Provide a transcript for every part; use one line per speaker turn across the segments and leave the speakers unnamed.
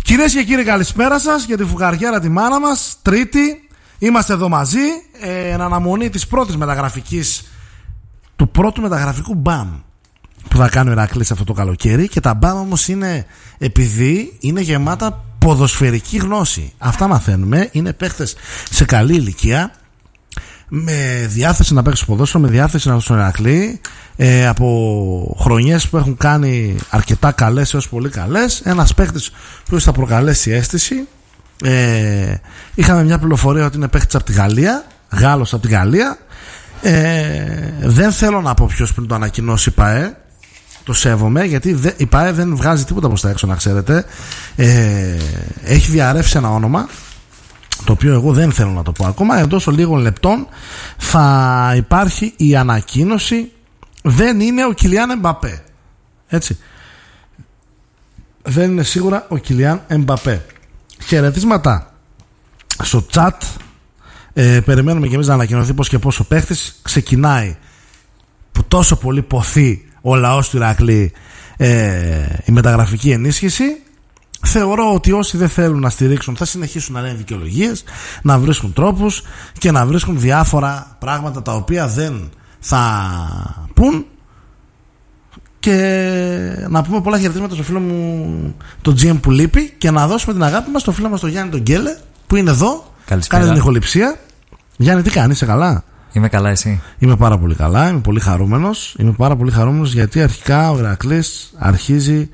Κυρίες και κύριοι, καλησπέρα σας για τη φουγαριέρα τη μάνα μας. Τρίτη, είμαστε εδώ μαζί εν αναμονή της πρώτης μεταγραφικής, του πρώτου μεταγραφικού μπαμ που θα κάνει ο Ηρακλής αυτό το καλοκαίρι. Και τα μπαμ όμως είναι επειδή είναι γεμάτα ποδοσφαιρική γνώση. Αυτά μαθαίνουμε. Είναι παίχτες σε καλή ηλικία, με διάθεση να παίξουν ποδόσφαιρο, με διάθεση να δώσουν Ηρακλή, από χρονιές που έχουν κάνει αρκετά καλές έως πολύ καλές. Ένας παίκτης που θα προκαλέσει αίσθηση. Είχαμε μια πληροφορία ότι είναι παίκτης από τη Γαλλία, Γάλλος από τη Γαλλία. Δεν θέλω να πω ποιος πριν το ανακοινώσει η ΠΑΕ. Το σέβομαι, γιατί η ΠΑΕ δεν βγάζει τίποτα προς τα έξω, να ξέρετε. Έχει διαρρεύσει ένα όνομα, το οποίο εγώ δεν θέλω να το πω ακόμα. Εντός λίγων λεπτών θα υπάρχει η ανακοίνωση. Δεν είναι ο Κιλιάν Εμπαπέ, έτσι. Δεν είναι σίγουρα ο Κιλιάν Εμπαπέ. Χαιρετίσματα στο chat. Περιμένουμε και εμείς να ανακοινωθεί πως και πώς ο παίχτης. Ξεκινάει που τόσο πολύ ποθεί ο λαός του Ηρακλή η μεταγραφική ενίσχυση. Θεωρώ ότι όσοι δεν θέλουν να στηρίξουν θα συνεχίσουν να λένε δικαιολογίες, να βρίσκουν τρόπους και να βρίσκουν διάφορα πράγματα τα οποία δεν θα πουν. Και να πούμε πολλά χαιρετίσματα στο φίλο μου τον GM που λείπει, και να δώσουμε την αγάπη μας στο φίλο μας τον Γιάννη τον Γκέλε που είναι εδώ.
Καλησπέρα.
Κάνει την ηχοληψία. Γιάννη, τι κάνεις, είσαι καλά?
Είμαι καλά, εσύ?
Είμαι πάρα πολύ καλά, είμαι πολύ χαρούμενος. Είμαι πάρα πολύ χαρούμενος γιατί αρχικά ο Ηρακλής αρχίζει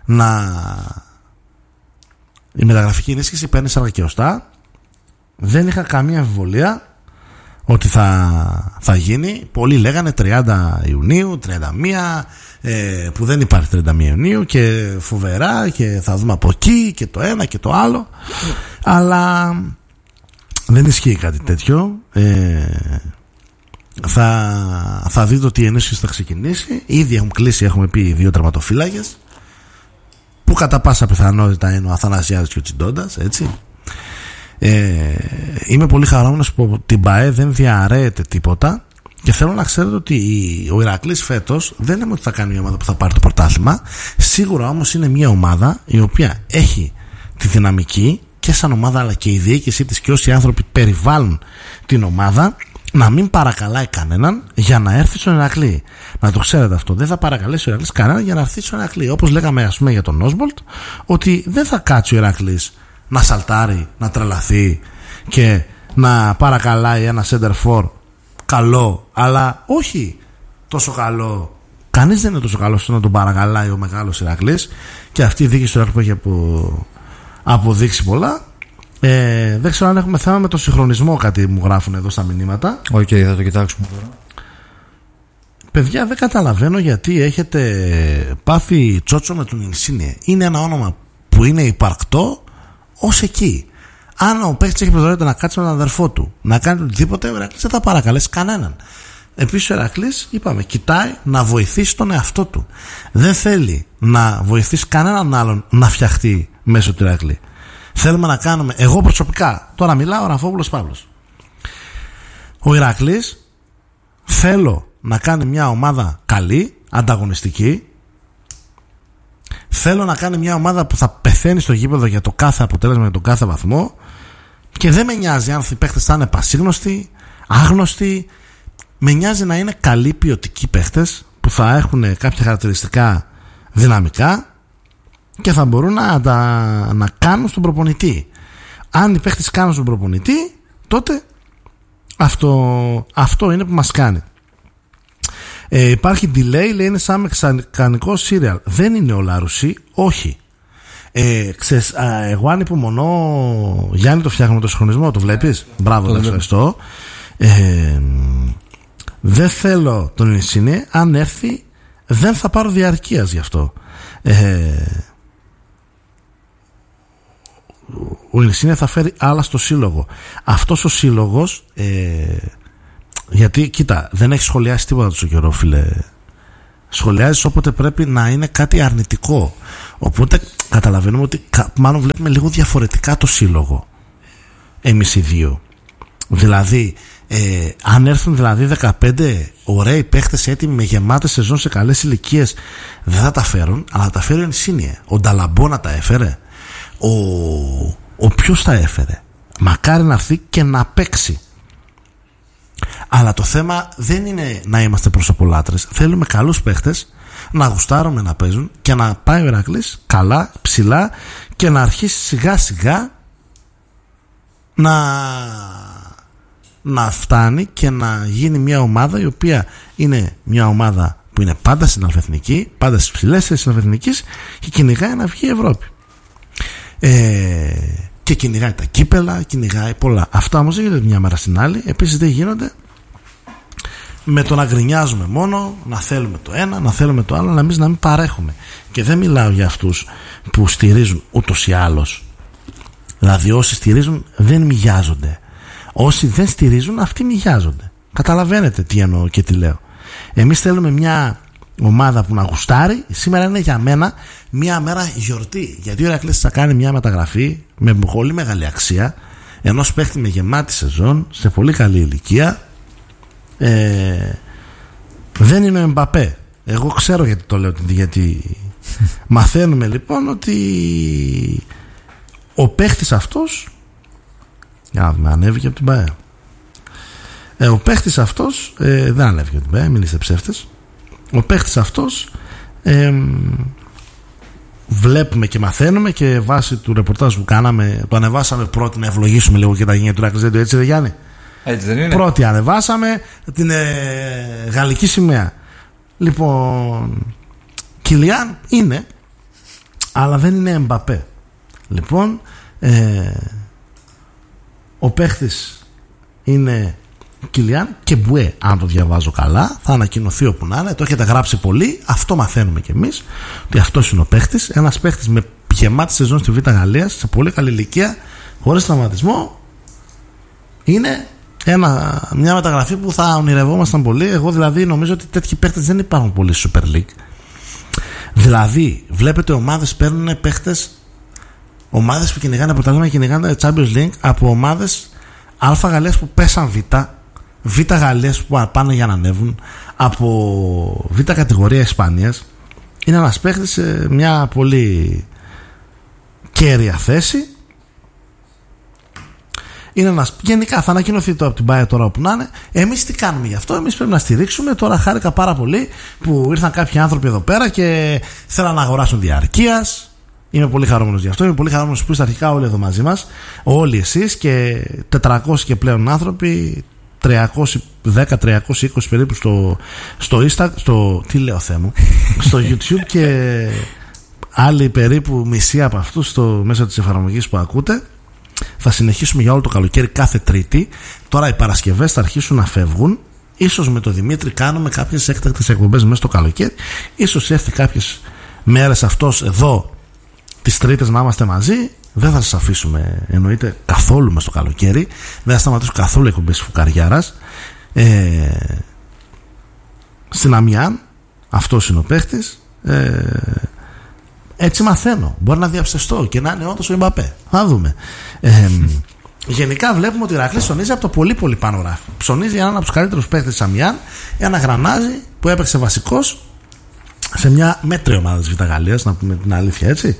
η μεταγραφική ενίσχυση παίρνει σαν αρκεωστά. Δεν είχα καμία αμφιβολία ότι θα γίνει. Πολλοί λέγανε 30 Ιουνίου, 31, που δεν υπάρχει 31 Ιουνίου και φοβερά και θα δούμε από εκεί και το ένα και το άλλο. Αλλά δεν ισχύει κάτι τέτοιο. Θα δείτε ότι η ενίσχυση θα ξεκινήσει. Ήδη έχουν κλείσει, έχουμε πει, 2 τερματοφύλακες, που κατά πάσα πιθανότητα είναι ο Αθανασιάδης και ο Τσιντόντας, έτσι. Είμαι πολύ χαρούμενος που την ΠΑΕ δεν διαρρέεται τίποτα, και θέλω να ξέρετε ότι ο Ηρακλής φέτος δεν λέμε ότι θα κάνει μια ομάδα που θα πάρει το πρωτάθλημα. Σίγουρα όμως είναι μια ομάδα η οποία έχει τη δυναμική και σαν ομάδα, αλλά και η διοίκησή της και όσοι άνθρωποι περιβάλλουν την ομάδα, να μην παρακαλάει κανέναν για να έρθει στον Ηρακλή. Να το ξέρετε αυτό. Δεν θα παρακαλέσει ο Ηρακλής κανέναν για να έρθει στον Ηρακλή. Όπως λέγαμε, ας πούμε, για τον Όσμπολτ, ότι δεν θα κάτσει ο Ηρακλής να σαλτάρει, να τρελαθεί και να παρακαλάει ένα center for καλό, αλλά όχι τόσο καλό. Κανείς δεν είναι τόσο καλός να τον παρακαλάει ο μεγάλος Ηρακλής, και αυτή η δίκηση του Ηρακλή που έχει αποδείξει πολλά. Δεν ξέρω αν έχουμε θέμα με το συγχρονισμό, κάτι μου γράφουν εδώ στα μηνύματα.
Οκ, θα το κοιτάξουμε τώρα.
Παιδιά, δεν καταλαβαίνω γιατί έχετε πάθει τσότσο με τον Ινσίνιε. Είναι ένα όνομα που είναι υπαρκτό ως εκεί. Αν ο παίκτης έχει προτεραιότητα να κάτσει με τον αδερφό του, να κάνει οτιδήποτε, ο Ηρακλής δεν θα παρακαλέσει κανέναν. Επίσης ο Ηρακλής, είπαμε, κοιτάει να βοηθήσει τον εαυτό του. Δεν θέλει να βοηθήσει κανέναν άλλον να φτιαχτεί μέσω του Ηρακλή. Θέλουμε να κάνουμε, εγώ προσωπικά, τώρα μιλάω ο Ραφόπουλος Παύλος, ο Ηρακλής θέλω να κάνει μια ομάδα καλή, ανταγωνιστική. Θέλω να κάνει μια ομάδα που θα πεθαίνει στο γήπεδο για το κάθε αποτέλεσμα, για τον κάθε βαθμό, και δεν με νοιάζει αν οι παίχτες θα είναι πασίγνωστοι, άγνωστοι. Με νοιάζει να είναι καλοί, ποιοτικοί παίχτες που θα έχουν κάποια χαρακτηριστικά δυναμικά και θα μπορούν να κάνουν στον προπονητή. Αν οι παίχτες κάνουν στον προπονητή, τότε αυτό είναι που μας κάνει. Υπάρχει delay, λέει, είναι σαν μεξικανικό serial. Δεν είναι ο Λαρουσί, όχι. Ξέρεις, εγώ ανυπομονώ. Γιάννη, το φτιάχνουμε το συγχρονισμό, το βλέπεις? Μπράβο, δεν ευχαριστώ. Δεν θέλω τον Ινσίνιε. Αν έρθει, δεν θα πάρω διαρκείας γι' αυτό. Ο Ινσίνιε θα φέρει άλλα στο σύλλογο. Αυτός ο σύλλογος, γιατί κοίτα, δεν έχει σχολιάσει τίποτα τόσο καιρό, φίλε. Σχολιάζεις όποτε πρέπει να είναι κάτι αρνητικό. Οπότε καταλαβαίνουμε ότι μάλλον βλέπουμε λίγο διαφορετικά το σύλλογο, εμείς οι δύο. Δηλαδή αν έρθουν δηλαδή 15 ωραίοι παίχτες έτοιμοι με γεμάτες σεζόν σε καλές ηλικίες, δεν θα τα φέρουν, αλλά θα τα φέρει ο Ινσίνιε. Ο Νταλαμπόνα τα έφερε, ποιος θα έφερε? Μακάρι να έρθει και να παίξει. Αλλά το θέμα δεν είναι να είμαστε προσωπολάτρες. Θέλουμε καλούς παίχτες, να γουστάρουμε να παίζουν και να πάει ο Ηρακλής καλά, ψηλά, και να αρχίσει σιγά σιγά να φτάνει και να γίνει μια ομάδα η οποία είναι μια ομάδα που είναι πάντα στην αλφαεθνική, πάντα στις ψηλές θέσεις της αλφαεθνικής και κυνηγάει να βγει η Ευρώπη. Και κυνηγάει τα κύπελα, κυνηγάει πολλά. Αυτά όμως δεν γίνονται μια μέρα στην άλλη. Επίσης δεν γίνονται με το να γκρινιάζουμε μόνο, να θέλουμε το ένα, να θέλουμε το άλλο, να μην παρέχουμε. Και δεν μιλάω για αυτούς που στηρίζουν ούτως ή άλλως. Δηλαδή όσοι στηρίζουν δεν μοιάζονται. Όσοι δεν στηρίζουν, αυτοί μοιάζονται. Καταλαβαίνετε τι εννοώ και τι λέω. Εμείς θέλουμε μια ομάδα που να γουστάρει. Σήμερα είναι για μένα μια μέρα γιορτή, γιατί ο Ηρακλής θα κάνει μια μεταγραφή με πολύ μεγάλη αξία, ενός παίχτη με γεμάτη σεζόν, σε πολύ καλή ηλικία. Δεν είναι ο Εμπαπέ. Εγώ ξέρω γιατί το λέω, γιατί μαθαίνουμε λοιπόν ότι ο παίχτης αυτός, για να δούμε, ανέβηκε από την ΠΑΕ. Ο παίχτης αυτός δεν ανέβηκε από την ΠΑΕ, μην είστε ψεύτες. Ο παίχτης αυτός βλέπουμε και μαθαίνουμε, και βάσει του ρεπορτάζ που κάναμε, το ανεβάσαμε πρώτη να ευλογήσουμε λίγο και τα γενιά του Ηρακλή. Έτσι δεν, Γιάννη?
Έτσι δεν είναι?
Πρώτη ανεβάσαμε την γαλλική σημαία. Λοιπόν, Κιλιάν είναι, αλλά δεν είναι Εμπαπέ. Λοιπόν, ο παίχτης είναι Κιλιάν και Μπουέ, αν το διαβάζω καλά. Θα ανακοινωθεί όπου να είναι. Το έχετε γράψει πολύ. Αυτό μαθαίνουμε κι εμείς, ότι αυτός είναι ο παίχτης. Ένας παίχτης με γεμάτη σεζόν στη Β' Γαλλίας, σε πολύ καλή ηλικία, χωρίς τραυματισμό. Είναι μια μεταγραφή που θα ονειρευόμασταν πολύ. Εγώ δηλαδή νομίζω ότι τέτοιοι παίχτες δεν υπάρχουν πολύ στη Super League. Δηλαδή βλέπετε ομάδες παίρνουν παίχτες, ομάδες που κυνηγάνε πρωτάθλημα, κυνηγάνε Champions League, από ομάδες Α Γαλλίας που πέσαν Β' Γαλλίας που πάνε για να ανέβουν, από Β' κατηγορία Ισπανίας. Είναι ένας παίχτης σε μια πολύ κέρια θέση. Είναι ένας, γενικά θα ανακοινωθεί το από την ΠΑΕ τώρα όπου να είναι. Εμείς τι κάνουμε γι' αυτό? Εμείς πρέπει να στηρίξουμε. Τώρα χάρηκα πάρα πολύ που ήρθαν κάποιοι άνθρωποι εδώ πέρα και θέλαν να αγοράσουν διαρκείας. Είμαι πολύ χαρούμενος γι' αυτό. Είμαι πολύ χαρούμενος που είστε αρχικά όλοι εδώ μαζί μας, όλοι εσείς και 400 και πλέον άνθρωποι, 310-320 περίπου στο Insta, τι λέω Θεέ μου, στο YouTube, και άλλοι περίπου μισή από αυτούς μέσω της εφαρμογής που ακούτε. Θα συνεχίσουμε για όλο το καλοκαίρι κάθε Τρίτη. Τώρα οι Παρασκευές θα αρχίσουν να φεύγουν. Ίσως με τον Δημήτρη κάνουμε κάποιες έκτακτες εκπομπές μέσα στο καλοκαίρι. Ίσως έρθει κάποιες μέρες αυτός εδώ τις Τρίτες να είμαστε μαζί. Δεν θα σας αφήσουμε, εννοείται, καθόλου μέσα στο καλοκαίρι. Δεν θα σταματήσω καθόλου εκπομπές της Φουκαριάρας. Στην Αμιάν αυτός είναι ο παίχτης. Έτσι μαθαίνω. Μπορεί να διαψευστώ και να είναι όντως ο Εμπαπέ. Θα δούμε. Γενικά βλέπουμε ότι ο Ηρακλής ψωνίζει από το πολύ πολύ πάνω ράφι. Ψωνίζει έναν από τους καλύτερους παίκτες της Αμιάν, ένα γρανάζι που έπαιξε βασικός σε μια μέτρια ομάδα της Β' Γαλλίας, να πούμε την αλήθεια, έτσι.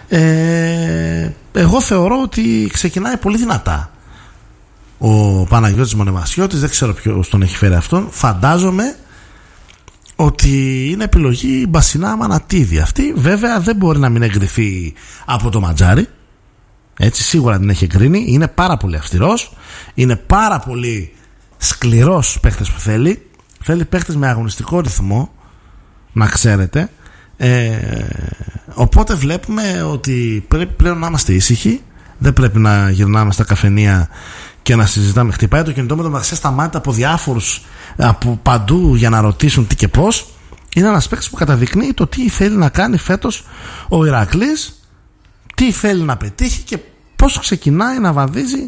Εγώ θεωρώ ότι ξεκινάει πολύ δυνατά ο Παναγιώτης Μονεμασιώτης. Δεν ξέρω ποιος τον έχει φέρει αυτόν. Φαντάζομαι ότι είναι επιλογή Μπασινά Μανατίδη αυτή. Βέβαια δεν μπορεί να μην εγκριθεί από το Ματζάρι. Έτσι, σίγουρα την έχει εγκρίνει. Είναι πάρα πολύ αυστηρός. Είναι πάρα πολύ σκληρός παίχτες που θέλει. Θέλει παίχτες με αγωνιστικό ρυθμό, να ξέρετε. Οπότε βλέπουμε ότι πρέπει πλέον να είμαστε ήσυχοι. Δεν πρέπει να γυρνάμε στα καφενεία και να συζητάμε. Χτυπάει το κινητό με το μεταξύ στα μάτια από διάφορους από παντού για να ρωτήσουν τι και πώς. Είναι ένας παίκτης που καταδεικνύει το τι θέλει να κάνει φέτος ο Ηρακλής, τι θέλει να πετύχει και πώς ξεκινάει να βαδίζει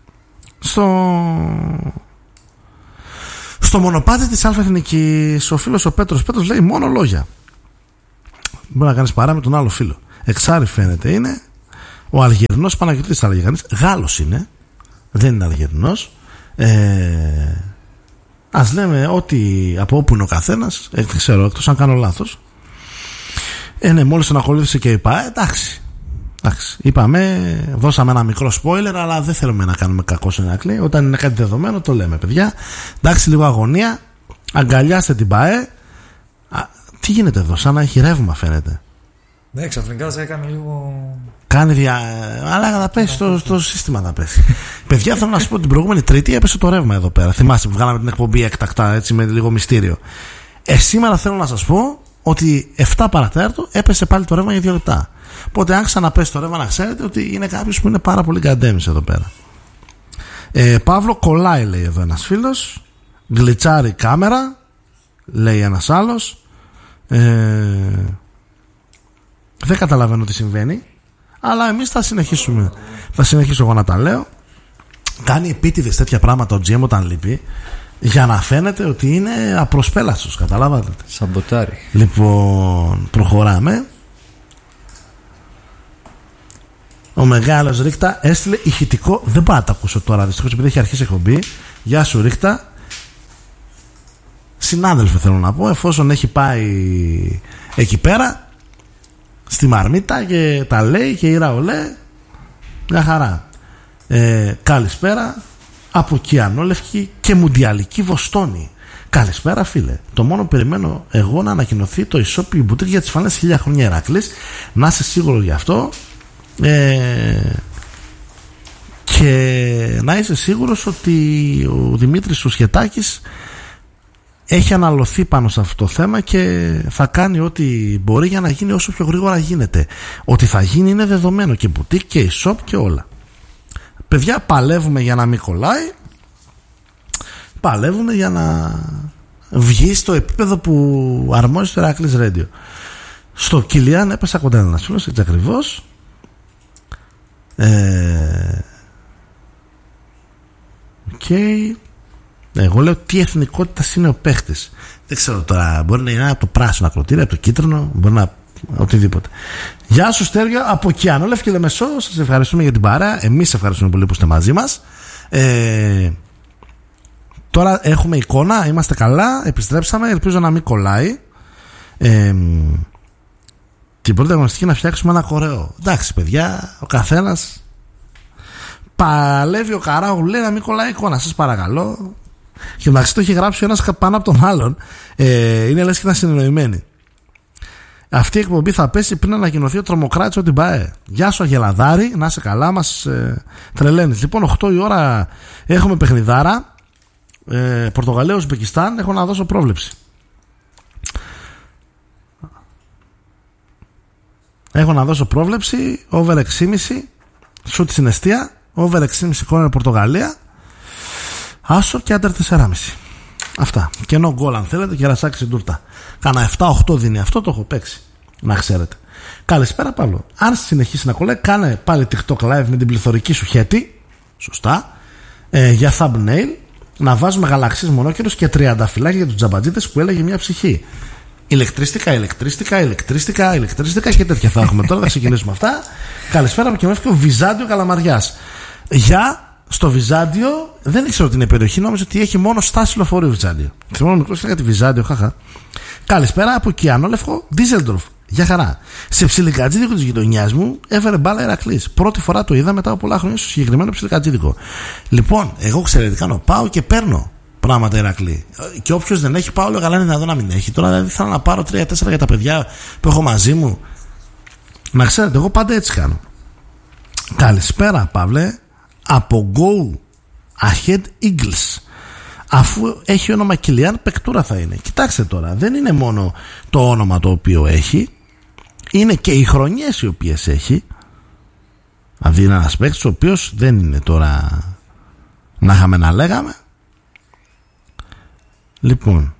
στο μονοπάτι της αλφαεθνικής. Ο φίλος ο Πέτρος λέει μόνο λόγια. Μπορεί να κάνεις παρά με τον άλλο φίλο. Εξάρι φαίνεται είναι ο Αλγερινός Παναγιώτης Αλγερινής. Γάλλος είναι, δεν είναι Αλγερινός. Ας λέμε ότι από όπου είναι ο καθένας, δεν ξέρω, εκτός αν κάνω λάθος. Ναι, μόλις τον ακολούθησε και είπα, εντάξει, Εντάξει, είπαμε, δώσαμε ένα μικρό spoiler, αλλά δεν θέλουμε να κάνουμε κακό στον Ηρακλή. Όταν είναι κάτι δεδομένο, το λέμε, παιδιά. Εντάξει, λίγο αγωνία. Αγκαλιάστε την ΠΑΕ. Τι γίνεται εδώ, σαν να έχει ρεύμα φαίνεται.
Ναι, ξαφνικά σε έκανε λίγο.
Κάνει αλλά θα πέσει το σύστημα, θα πέσει. Παιδιά, θέλω να σου πω την προηγούμενη Τρίτη έπεσε το ρεύμα εδώ πέρα. Θυμάστε που βγάλαμε την εκπομπή έκτακτα, έτσι με λίγο μυστήριο. Σήμερα θέλω να σας πω ότι 7 παρατέταρτο έπεσε πάλι το ρεύμα για 2 λεπτά. Οπότε, αν ξαναπέσει το ρεύμα, να ξέρετε ότι είναι κάποιος που είναι πάρα πολύ γκαντέμις εδώ πέρα. Παύλο, κολλάει, λέει εδώ ένας φίλος. Γλιτσάρει κάμερα, λέει ένας άλλος. Δεν καταλαβαίνω τι συμβαίνει, αλλά εμείς θα συνεχίσουμε. Θα συνεχίσω εγώ να τα λέω. Κάνει επίτηδες τέτοια πράγματα ο GM όταν λείπει, για να φαίνεται ότι είναι απροσπέλαστος. Καταλάβατε.
Σαμποτάρι.
Λοιπόν, προχωράμε. Ο μεγάλος Ρίχτα έστειλε ηχητικό. Δεν πάω να τα ακούσω τώρα, δυστυχώς, επειδή έχει αρχίσει εκπομπή. Γεια σου, Ρίχτα. Συνάδελφε, θέλω να πω, εφόσον έχει πάει εκεί πέρα στη Μαρμίτα και τα λέει και η Ραολέ, μια χαρά. Καλησπέρα από Κιανόλευκη και Μουντιαλική Βοστόνη. Καλησπέρα, φίλε. Το μόνο που περιμένω εγώ να ανακοινωθεί το ισόπι μπουτίκ για τις φανές 1000 χρόνια Ηράκλης. Να είσαι σίγουρο γι' αυτό. Και να είσαι σίγουρος ότι ο Δημήτρης Σουσχετάκης έχει αναλωθεί πάνω σε αυτό το θέμα και θα κάνει ό,τι μπορεί για να γίνει όσο πιο γρήγορα γίνεται. Ότι θα γίνει είναι δεδομένο, και μπουτίκ και e-shop και όλα. Παιδιά, παλεύουμε για να μην κολλάει. Παλεύουμε για να βγει στο επίπεδο που αρμόζει στο Ηράκλης Radio. Στο Κιλιάν έπεσα κοντά ένας φίλος, έτσι ακριβώς. Okay. Εγώ λέω τι εθνικότητα είναι ο παίχτης. Δεν ξέρω τώρα, μπορεί να είναι από το πράσινο ακροτήρι, από το κίτρινο, μπορεί να οτιδήποτε. Γεια σου, Στέργιο από Κιανόλευκη Λεμεσό. Σας ευχαριστούμε για την παρέα. Εμείς ευχαριστούμε πολύ που είστε μαζί μας. Τώρα έχουμε εικόνα, είμαστε καλά, επιστρέψαμε. Ελπίζω να μην κολλάει. Την πρώτη αγωνιστική να φτιάξουμε ένα κορεό. Εντάξει, παιδιά, ο καθένας παλεύει. Ο Καράγου λέει να μην κολλάει εικόνα, σας παρακαλώ. Και εντάξει, το έχει γράψει ο ένας πάνω από τον άλλον. Είναι λες και ήταν συνεννοημένοι. Αυτή η εκπομπή θα πέσει πριν ανακοινωθεί ο τρομοκράτης ότι ΠΑΕ. Γεια σου, Αγελαδάρη, να είσαι καλά, μας τρελαίνεις. Λοιπόν, 8 η ώρα έχουμε παιχνιδάρα. Πορτογαλία, Ουσμπεκιστάν. Έχω να δώσω πρόβλεψη. Έχω να δώσω πρόβλεψη. Over 6,5. Σουτ στην εστία. Over 6,5 κόρνερ Πορτογαλία. Άσο και άντερ 4,5. Αυτά. Και ενώ γκολ αν θέλετε, και ρασάκι στην τούρτα. Κάνα 7-8 δίνει αυτό, το έχω παίξει. Να ξέρετε. Καλησπέρα, Παύλο. Αν συνεχίσει να κολλάει, κάνε πάλι TikTok live με την πληθωρική σου χέτη. Σωστά. Για thumbnail. Να βάζουμε γαλαξίες μονόκερους και 30 φυλάκια για τους τζαμπατζίτες που έλεγε μια ψυχή. Ηλεκτριστικά και τέτοια θα έχουμε τώρα. Θα ξεκινήσουμε αυτά. Καλησπέρα από Κιανόλευκη, ο Βυζάντιο Καλαμαριάς. Στο Βυζάντιο δεν ήξερα ότι είναι περιοχή, νόμιζα ότι έχει μόνο στάση λεωφορείου Βυζάντιο. Θυμάμαι μικρός και κάτι Βυζάντιο, χαχα. Καλησπέρα από Κιανόλευκο, Ντίζελντορφ. Για χαρά. Σε ψιλικατζίδικο της γειτονιάς μου έφερε μπάλα Ηρακλής. Πρώτη φορά το είδα μετά από πολλά χρόνια στο συγκεκριμένο ψιλικατζίδικο. Λοιπόν, εγώ ξέρετε τι κάνω. Πάω και παίρνω πράγματα Ηρακλή. Και όποιος δεν έχει, πάω, λέω καλά, είναι δυνατόν να μην έχει. Τώρα δηλαδή θέλω να πάρω 3-4 για τα παιδιά που έχω μαζί μου. Να ξέρετε, εγώ πάντα έτσι κάνω. Καλησπέρα, Παύλε. Από Go Ahead Eagles. Αφού έχει όνομα Κιλιάν, παικτούρα θα είναι. Κοιτάξτε τώρα, δεν είναι μόνο το όνομα το οποίο έχει, είναι και οι χρονιές οι οποίες έχει. Δηλαδή είναι ένας παίκτης ο οποίος δεν είναι τώρα να είχαμε να λέγαμε. Λοιπόν,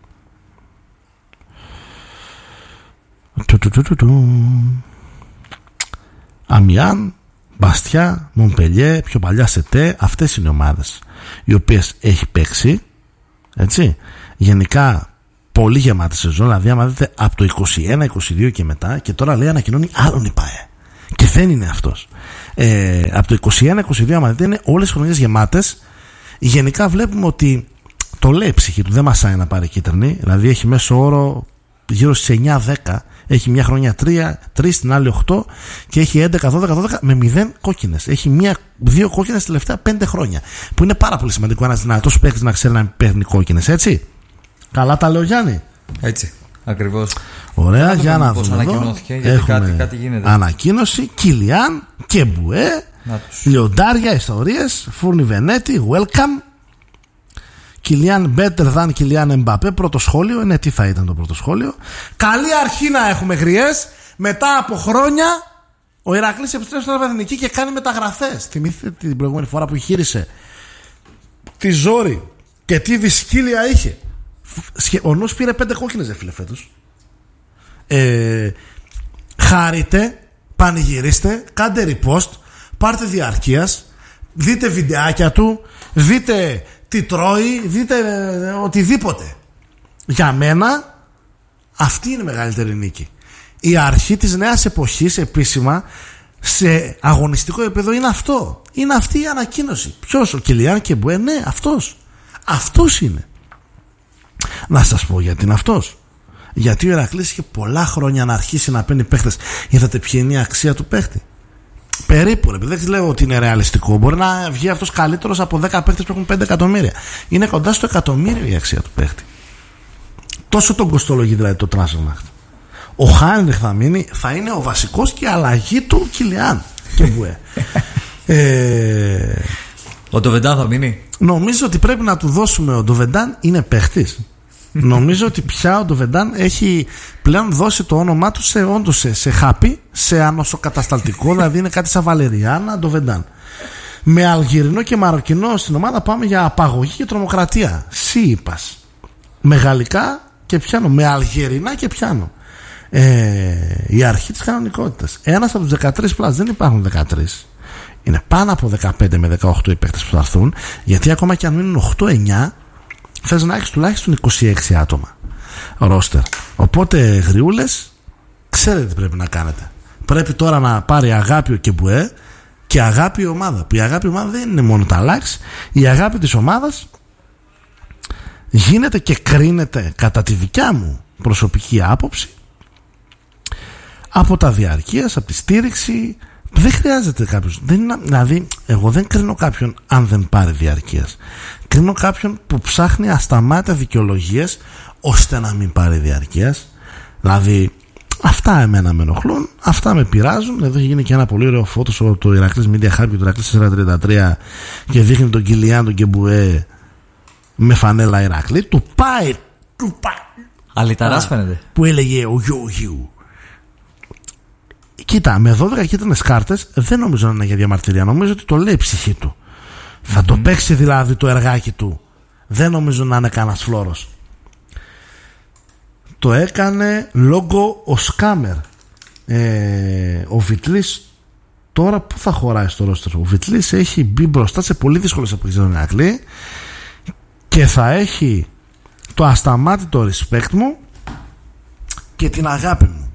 Αμιάν, Μπαστιά, Μομπελιέ, πιο παλιά Σετέ. Αυτές είναι οι ομάδες οι οποίες έχει παίξει. Έτσι. Γενικά πολύ γεμάτη σεζόν. Δηλαδή άμα δείτε από το 21-22 και μετά, και τώρα λέει ανακοινώνει άλλον η ΠΑΕ, και δεν είναι αυτός. Από το 21-22 άμα δείτε είναι όλες οι χρονιές γεμάτες. Γενικά βλέπουμε ότι το λέει η ψυχή του, δεν μασάει να πάρει κίτρινη. Δηλαδή έχει μέσο όρο γύρω στις 9-10 Έχει μια χρονιά 3, την άλλη 8 και έχει 11-12 με 0 κόκκινες. Έχει 2 κόκκινες τελευταία 5 χρόνια. Που είναι πάρα πολύ σημαντικό ένας δυνατός παίκτης να ξέρει να παίρνει κόκκινες, έτσι. Καλά τα λέω, Γιάννη.
Έτσι, ακριβώς.
Ωραία, για να δούμε.
Ανακοινώθηκε, γιατί κάτι γίνεται.
Ανακοίνωση, Κιλιάν και Μπουέ, λιοντάρια, ιστορίες, Φούρνη Βενέτη, welcome. Κιλιάν better than Κιλιάν Εμπαπέ. Πρώτο σχόλιο. Ναι, τι θα ήταν το πρώτο σχόλιο? Καλή αρχή να έχουμε γριές. Μετά από χρόνια ο Ηρακλής επιστρέφει στην Εθνική και κάνει μεταγραφές. Θυμηθείτε την προηγούμενη φορά που γύρισε, τι ζόρι και τι δυσκύλια είχε. Ο νους πήρε 5 κόκκινες, δε φίλε, φέτος. Χάρείτε, πανηγυρίστε, κάντε repost, πάρτε διαρκείας, δείτε βιντεάκια του, δείτε τι τρώει, δείτε οτιδήποτε. Για μένα αυτή είναι η μεγαλύτερη νίκη. Η αρχή της νέας εποχής επίσημα σε αγωνιστικό επίπεδο είναι αυτό. Είναι αυτή η ανακοίνωση. Ποιος? Ο Κιλιάν και Μπουέ? Ναι, αυτός είναι. Να σας πω γιατί είναι αυτός. Γιατί ο Ηρακλής είχε πολλά χρόνια να αρχίσει να παίρνει παίχτες. Είδατε ποια είναι η αξία του παίχτη? Περίπου, ρε, δεν λέω ότι είναι ρεαλιστικό. Μπορεί να βγει αυτός καλύτερος από 10 παίχτες που έχουν 5 εκατομμύρια. Είναι κοντά στο εκατομμύριο η αξία του παίχτη. Τόσο τον κοστολογεί δηλαδή το Transfermarkt. Ο Χάινριχ θα μείνει, θα είναι ο βασικός και η αλλαγή του Κιλιάν και Μπουέ.
Ο Ντοβεντάν θα μείνει.
Νομίζω ότι πρέπει να του δώσουμε. Ο Ντοβεντάν είναι παίχτης. Νομίζω ότι πια ο Ντοβεντάν έχει πλέον δώσει το όνομά του σε χάπι, σε ανοσοκατασταλτικό, δηλαδή είναι κάτι σαν Βαλεριάνα Ντοβεντάν. Με Αλγερινό και Μαροκινό στην ομάδα πάμε για απαγωγή και τρομοκρατία. Είπας. Με γαλλικά και πιάνω. Με αλγερινά και πιάνω. Η αρχή της κανονικότητας. Ένας από τους 13 πλάς, δεν υπάρχουν 13. Είναι πάνω από 15 με 18 οι παίκτες που θα έρθουν, γιατί ακόμα και αν μείνουν 8-9, θες να έχεις τουλάχιστον 26 άτομα ρόστερ. Οπότε γριούλες, ξέρετε τι πρέπει να κάνετε. Πρέπει τώρα να πάρει αγάπη ο Κεμπουέ και αγάπη η ομάδα. Που η αγάπη η ομάδα δεν είναι μόνο τα likes. Η αγάπη της ομάδας γίνεται και κρίνεται, κατά τη δικιά μου προσωπική άποψη, από τα διαρκείας, από τη στήριξη. Δεν χρειάζεται κάποιος. Δηλαδή, εγώ δεν κρίνω κάποιον αν δεν πάρει διαρκείας. Κρίνω κάποιον που ψάχνει ασταμάτητα δικαιολογίες ώστε να μην πάρει διαρκείας. Δηλαδή, αυτά εμένα με ενοχλούν, αυτά με πειράζουν. Εδώ έχει γίνει και ένα πολύ ωραίο φώτο από το Ηρακλής Media Hub και το Ηρακλής 433 και δείχνει τον Κιλιάν, τον Κεμπουέ με φανέλα Ηρακλή. Του πάει.
Αλυταράς φαίνεται.
Που έλεγε ο Γιώργιου. Κοίτα, με 12 κίτρινες κάρτες δεν νομίζω να είναι για διαμαρτυρία. Νομίζω ότι το λέει η ψυχή του. Θα το παίξει δηλαδή το εργάκι του. Δεν νομίζω να είναι κανένας φλόρος. Το έκανε λόγω ο Σκάμερ. Ο Βιτλής τώρα που θα χωράει στο ρόστερ? Ο Βιτλής έχει μπει μπροστά σε πολύ δύσκολες εποχές στον Ηρακλή και θα έχει το ασταμάτητο respect μου και την αγάπη μου.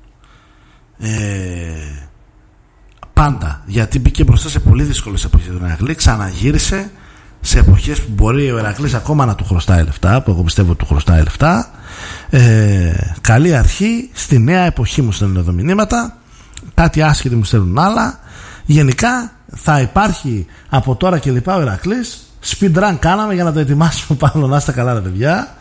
Πάντα, γιατί μπήκε μπροστά σε πολύ δύσκολες εποχές του Ηρακλή, ξαναγύρισε σε εποχές που μπορεί ο Ηρακλής ακόμα να του χρωστάει λεφτά, που εγώ πιστεύω ότι του χρωστάει λεφτά. Καλή αρχή. Στη νέα εποχή μου στέλνουν εδώ μηνύματα, κάτι άσχετοι μου στέλνουν άλλα. Γενικά θα υπάρχει από τώρα και λοιπά ο Ηρακλής. Speed run κάναμε για να το ετοιμάσουμε πάνω. Να είστε καλά ρε παιδιά.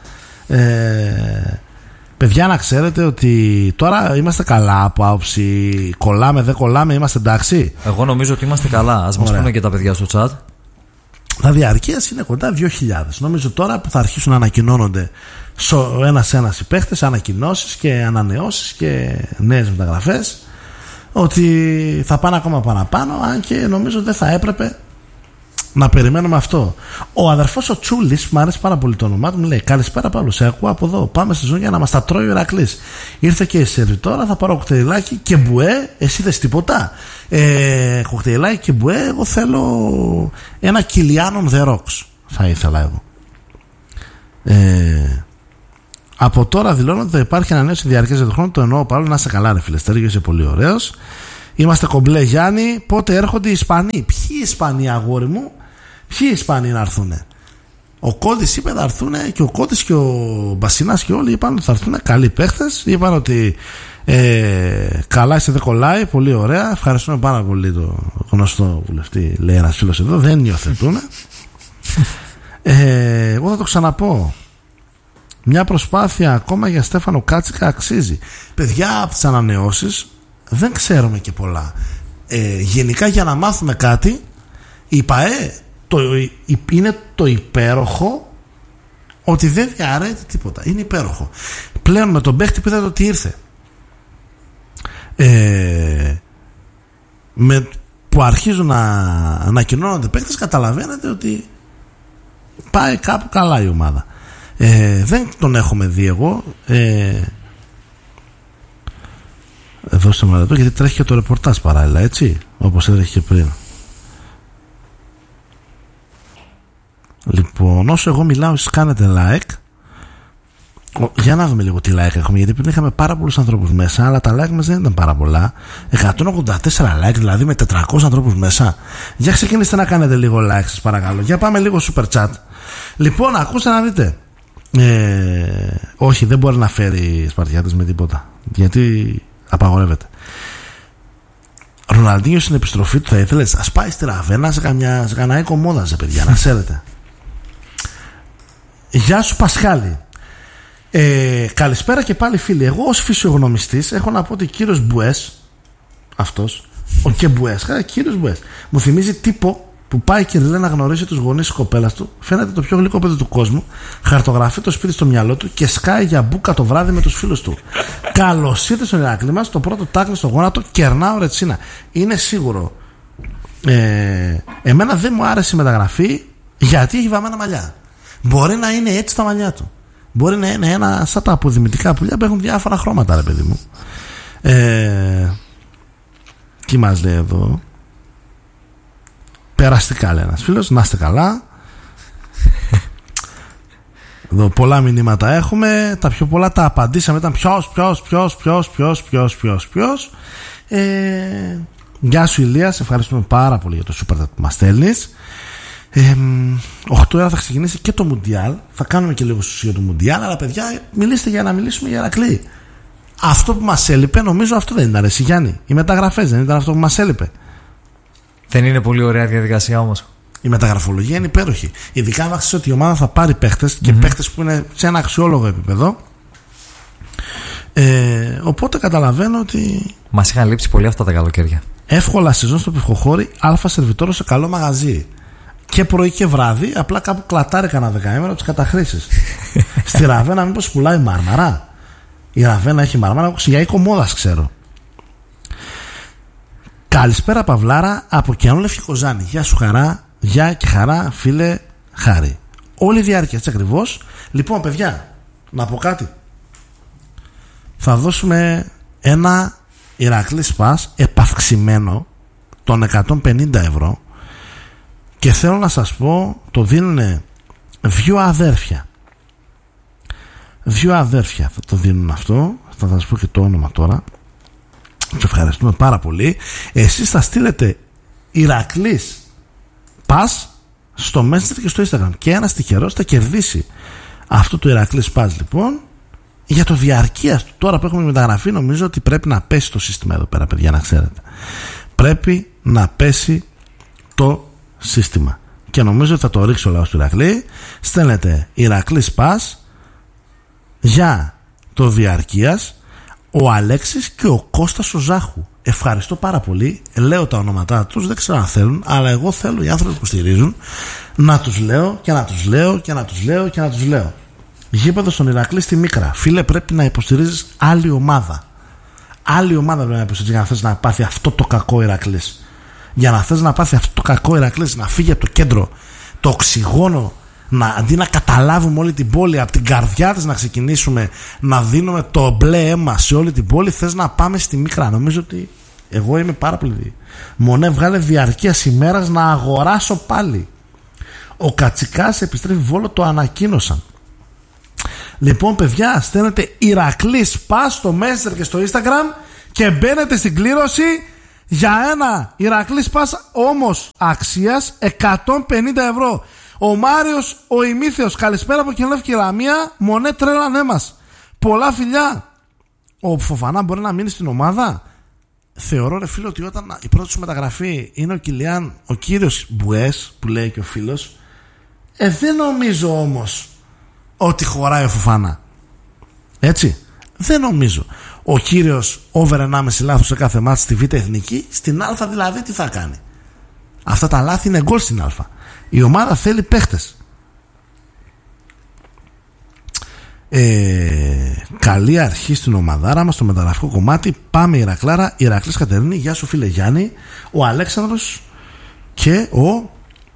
Παιδιά, να ξέρετε ότι τώρα είμαστε καλά από άποψη κολλάμε, δεν κολλάμε, είμαστε εντάξει. Εγώ νομίζω ότι είμαστε καλά. Ας μας πούνε και τα παιδιά στο chat. Τα διαρκείας είναι κοντά 2.000. Νομίζω τώρα που θα αρχίσουν να ανακοινώνονται ένας οι παίχτες, ανακοινώσεις και ανανεώσεις και νέες μεταγραφές, ότι θα πάνε ακόμα παραπάνω, αν και νομίζω δεν θα έπρεπε να περιμένουμε αυτό. Ο αδερφός ο Τσούλης, μου αρέσει πάρα πολύ το όνομά του, μου λέει: καλησπέρα Παύλο, σε ακούω από εδώ. Πάμε στη ζώνη για να μας τα τρώει ο Ηρακλής. Ήρθε και η σερβιτόρα, θα πάρω κοκτέιλάκι και Μπουέ. Εσύ θες τίποτα? Κοκτέιλάκι και Μπουέ. Εγώ θέλω ένα Κιλιάν on the rocks. Θα ήθελα εγώ. Από τώρα δηλώνω ότι θα υπάρχει ανανέωση διαρκείας για τον χρόνο. Το εννοώ Παύλο, να είσαι καλά, ρε φίλε. Στέργιο, είσαι πολύ ωραίος. Είμαστε κομπλέ Γιάννη. Πότε έρχονται οι Ισπανοί? Ποιοι Ισπανοί, αγόρι μου? Ποιοι Ισπανοί να έρθουνε? Ο Κώδης είπε θα έρθουν, και ο Κώδης και ο Μπασινάς και όλοι είπαν ότι θα έρθουν καλοί παίχτες. Είπαν ότι καλά είστε, δεν κολλάει, πολύ ωραία. Ευχαριστούμε πάρα πολύ το γνωστό βουλευτή, λέει ένας φίλος εδώ. Δεν υιοθετούν. Εγώ θα το ξαναπώ. Μια προσπάθεια ακόμα για Στέφανο Κάτσικα αξίζει. Παιδιά, από τις ανανεώσεις δεν ξέρουμε και πολλά. Γενικά, για να μάθουμε κάτι, η ΠΑΕ είναι το υπέροχο ότι δεν διαρρέεται τίποτα. Είναι υπέροχο. Πλέον με τον παίχτη που είδατε ότι ήρθε, που αρχίζουν να ανακοινώνονται παίχτες, καταλαβαίνετε ότι πάει κάπου καλά η ομάδα. Δεν τον έχουμε δει εγώ. Δώστε μου λεπτό, γιατί τρέχει και το ρεπορτάζ παράλληλα, έτσι, όπως έτρεχε και πριν. Λοιπόν, όσο εγώ μιλάω, εσείς κάνετε like. Για να δούμε λίγο τι like έχουμε, γιατί πριν είχαμε πάρα πολλούς ανθρώπους μέσα, αλλά τα like μας δεν ήταν πάρα πολλά. 184 like, δηλαδή με 400 ανθρώπους μέσα. Για ξεκινήστε να κάνετε λίγο like, σας παρακαλώ. Για πάμε λίγο super chat. Λοιπόν, ακούστε να δείτε. Όχι, δεν μπορεί να φέρει Σπαρτιάτες με τίποτα, γιατί απαγορεύεται. Ροναλντίνιο στην επιστροφή του θα ήθελες? Ας πάει στη Ραβένα σε κανένα οικομόδα, σε παιδιά, να ξέρετε. Γεια σου Πασχάλη. Καλησπέρα και πάλι φίλοι. Εγώ ως φυσιογνωμιστής έχω να πω ότι ο κύριος Μπουές, αυτός, ο και Μπουές, κύριος Μπουές, μου θυμίζει τύπο που πάει και λέει να γνωρίσει τους γονείς της κοπέλας του. Φαίνεται το πιο γλυκό παιδί του κόσμου. Χαρτογραφεί το σπίτι στο μυαλό του και σκάει για μπούκα το βράδυ με τους φίλους του. Καλώς ήρθε στον Ηρακλή μας. Το πρώτο τάκλι στο γόνατο, κερνάω ρετσίνα. Είναι σίγουρο. Εμένα δεν μου άρεσε η μεταγραφή, γιατί έχει βαμμένα μαλλιά. Μπορεί να είναι έτσι τα μαλλιά του. Μπορεί να είναι ένα σαν τα αποδημητικά πουλιά που έχουν διάφορα χρώματα, ρε παιδί μου. Τι μας λέει εδώ? Περαστικά, λέει ένας φίλος. Να είστε καλά. Εδώ πολλά μηνύματα έχουμε. Τα πιο πολλά τα απαντήσαμε. Ήταν ποιος. Γεια σου Ηλία, σε ευχαριστούμε πάρα πολύ για το super που μας στέλνεις. 8 ώρα θα ξεκινήσει και το Μουντιάλ. Θα κάνουμε και λίγο για το Μουντιάλ. Αλλά παιδιά, μιλήστε για να μιλήσουμε για Ηρακλή. Αυτό που μας έλειπε, νομίζω αυτό δεν ήταν, εσύ Γιάννη? Οι μεταγραφές δεν ήταν αυτό που μας έλειπε?
Δεν είναι πολύ ωραία διαδικασία όμως?
Η μεταγραφολογία είναι υπέροχη. Ειδικά αν ξέρεις ότι η ομάδα θα πάρει παίχτες και παίχτες που είναι σε ένα αξιόλογο επίπεδο. Οπότε καταλαβαίνω ότι
μας είχαν λείψει πολύ αυτά τα καλοκαίρια.
Εύκολα σεζόν στο Πυφχοχώρι, αλφα σερβιτόρο σε καλό μαγαζί. Και πρωί και βράδυ, απλά κάπου κλατάρει κανένα δεκαήμερο από τις καταχρήσεις. Στη Ραβένα, μήπως πουλάει μάρμαρα? Η Ραβένα έχει μάρμαρα, για οικομόδας ξέρω. Καλησπέρα Παυλάρα από Κιανό Λευκοζάνη. Γεια σου χαρά, γεια και χαρά φίλε Χάρη. Όλη η διάρκεια έτσι ακριβώς. Λοιπόν παιδιά, να πω κάτι. Θα δώσουμε ένα Ηρακλή Σπάς επαυξημένο των 150 ευρώ και θέλω να σας πω, το δίνουν δύο αδέρφια. Δύο αδέρφια θα το δίνουν αυτό. Θα σας πω και το όνομα τώρα. Σας ευχαριστούμε πάρα πολύ. Εσείς θα στείλετε Ηρακλής Πας στο Messenger και στο Instagram και ένας τυχερός θα κερδίσει αυτό το Ηρακλής Πας λοιπόν για το διαρκείας του. Τώρα που έχουμε μεταγραφεί, νομίζω ότι πρέπει να πέσει το σύστημα εδώ πέρα, παιδιά, να ξέρετε. Πρέπει να πέσει το σύστημα και νομίζω ότι θα το ρίξει ο λαός του Ηρακλή. Στέλνετε Ηρακλής Πας για το διαρκείας, ο Αλέξης και ο Κώστας ο Ζάχου. Ευχαριστώ πάρα πολύ. Λέω τα ονόματά τους, δεν ξέρω αν θέλουν, αλλά εγώ θέλω οι άνθρωποι που στηρίζουν να τους λέω και να τους λέω και να τους λέω και να τους λέω. Γήπεδο στον Ηρακλή στη Μίκρα. Φίλε, πρέπει να υποστηρίζεις άλλη ομάδα. Άλλη ομάδα πρέπει να υποστηρίζεις για να θες να πάθει αυτό το κακό Ηρακλής. Για να θες να πάθει αυτό το κακό Ηρακλής, να φύγει από το κέντρο, το οξυγόνο. Αντί να καταλάβουμε όλη την πόλη, από την καρδιά της να ξεκινήσουμε να δίνουμε το μπλε αίμα σε όλη την πόλη, θες να πάμε στη Μίκρα. Νομίζω ότι εγώ είμαι πάρα πολύ. Μονέ, βγάλε διαρκείας ημέρας να αγοράσω πάλι. Ο Κατσικάς επιστρέφει Βόλο, το ανακοίνωσαν. Λοιπόν παιδιά, στέλνετε Ηρακλής Πας στο Messenger και στο Instagram και μπαίνετε στην κλήρωση για ένα Ηρακλής Πας όμως αξίας 150 ευρώ. Ο Μάριος, ο Ημίθεος, καλησπέρα από Κενλεύκη και Λαμία. Μονέ, τρέλανέ μας. Πολλά φιλιά. Ο Φοφανά μπορεί να μείνει στην ομάδα. Θεωρώ, ρε φίλο, ότι όταν η πρώτη σου μεταγραφή είναι ο Κιλιάν, ο κύριος Μπουές, που λέει και ο φίλος, δεν νομίζω όμως ότι χωράει ο Φοφανά. Έτσι. Δεν νομίζω. Ο κύριος over 1,5 λάθος σε κάθε μάτς στη Β' Εθνική, στην Α δηλαδή τι θα κάνει? Αυτά τα λάθη είναι γκολ στην Α. Η ομάδα θέλει παίχτες. Καλή αρχή στην ομαδάρα μας στο μεταγραφικό κομμάτι. Πάμε Ηρακλάρα, Ηρακλής Κατερίνη. Γεια σου φίλε Γιάννη. Ο Αλέξανδρος και ο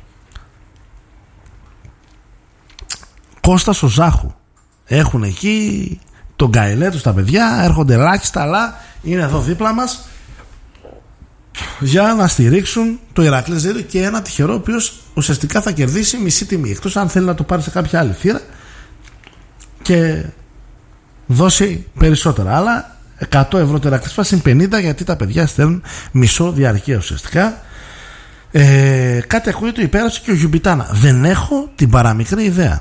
Κώστας ο Ζάχου έχουν εκεί τον Καηλέ τους τα παιδιά. Έρχονται ελάχιστα, αλλά είναι εδώ δίπλα μας για να στηρίξουν το Ηρακλής Ζήτου και ένα τυχερό ο οποίος ουσιαστικά θα κερδίσει μισή τιμή, εκτός αν θέλει να το πάρει σε κάποια άλλη θύρα και δώσει περισσότερα. Αλλά 100 ευρώ το Ηρακλής Πας είναι 50, γιατί τα παιδιά στέλνουν μισό διαρκεία ουσιαστικά. Κάτι ακούγεται υπέρασε και ο Γιουμπιτάνα. Δεν έχω την παραμικρή ιδέα.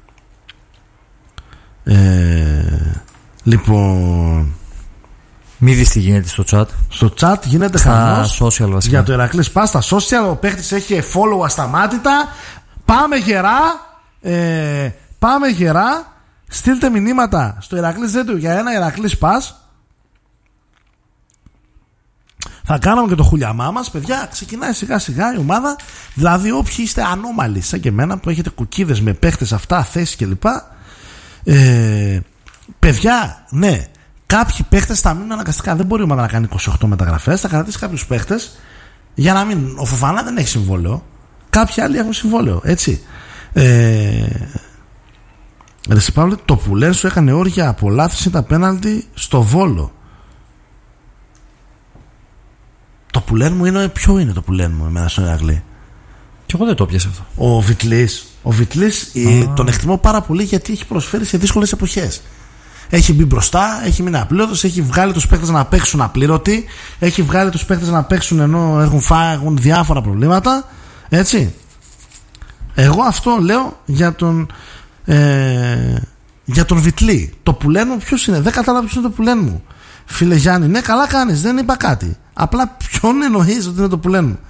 Λοιπόν,
μη δεις τι γίνεται στο chat.
Στο chat γίνεται χαμός
social βασικά.
για το Ηρακλής Πας. Στα social ο παίχτης έχει follow ασταμάτητα. Πάμε γερά. Πάμε γερά. Στείλτε μηνύματα στο Ηρακλής Ζέντου για ένα Ηρακλής Πας. Θα κάνουμε και το χουλιαμά μας. Παιδιά, ξεκινάει σιγά σιγά η ομάδα. Δηλαδή όποιοι είστε ανώμαλοι σαν και εμένα που έχετε κουκίδες με παίχτες αυτά, θέσεις κλπ, παιδιά, ναι, κάποιοι παίχτες θα μείνουν αναγκαστικά. Δεν μπορεί η ομάδα να κάνει 28 μεταγραφές. Θα κρατήσει κάποιους παίχτες για να μην. Ο Φοφανά δεν έχει συμβόλαιο. Κάποιοι άλλοι έχουν συμβόλαιο. Έτσι. Ρε Παύλε, το πουλέν σου έκανε όρια απολάθηση τα πέναλτι στο Βόλο. Το πουλέν μου είναι. Ποιο είναι το πουλέν μου εμένα στον Ηρακλή?
Και εγώ δεν το πιάσα αυτό.
Ο Βιτλής. Ο Βιτλής τον εκτιμώ πάρα πολύ γιατί έχει προσφέρει σε δύσκολες εποχές. Έχει μπει μπροστά, έχει μείνει απλήρωτος, έχει βγάλει τους παίκτες να παίξουν απλήρωτοι, έχει βγάλει τους παίκτες να παίξουν ενώ έχουν διάφορα προβλήματα. Έτσι. Εγώ αυτό λέω για τον Βιτλή. Το πουλέν μου ποιος είναι? Δεν κατάλαβα ποιος είναι το πουλέν μου. Φίλε Γιάννη, ναι, καλά κάνεις, δεν είπα κάτι. Απλά ποιον εννοείς ότι είναι το πουλέν μου?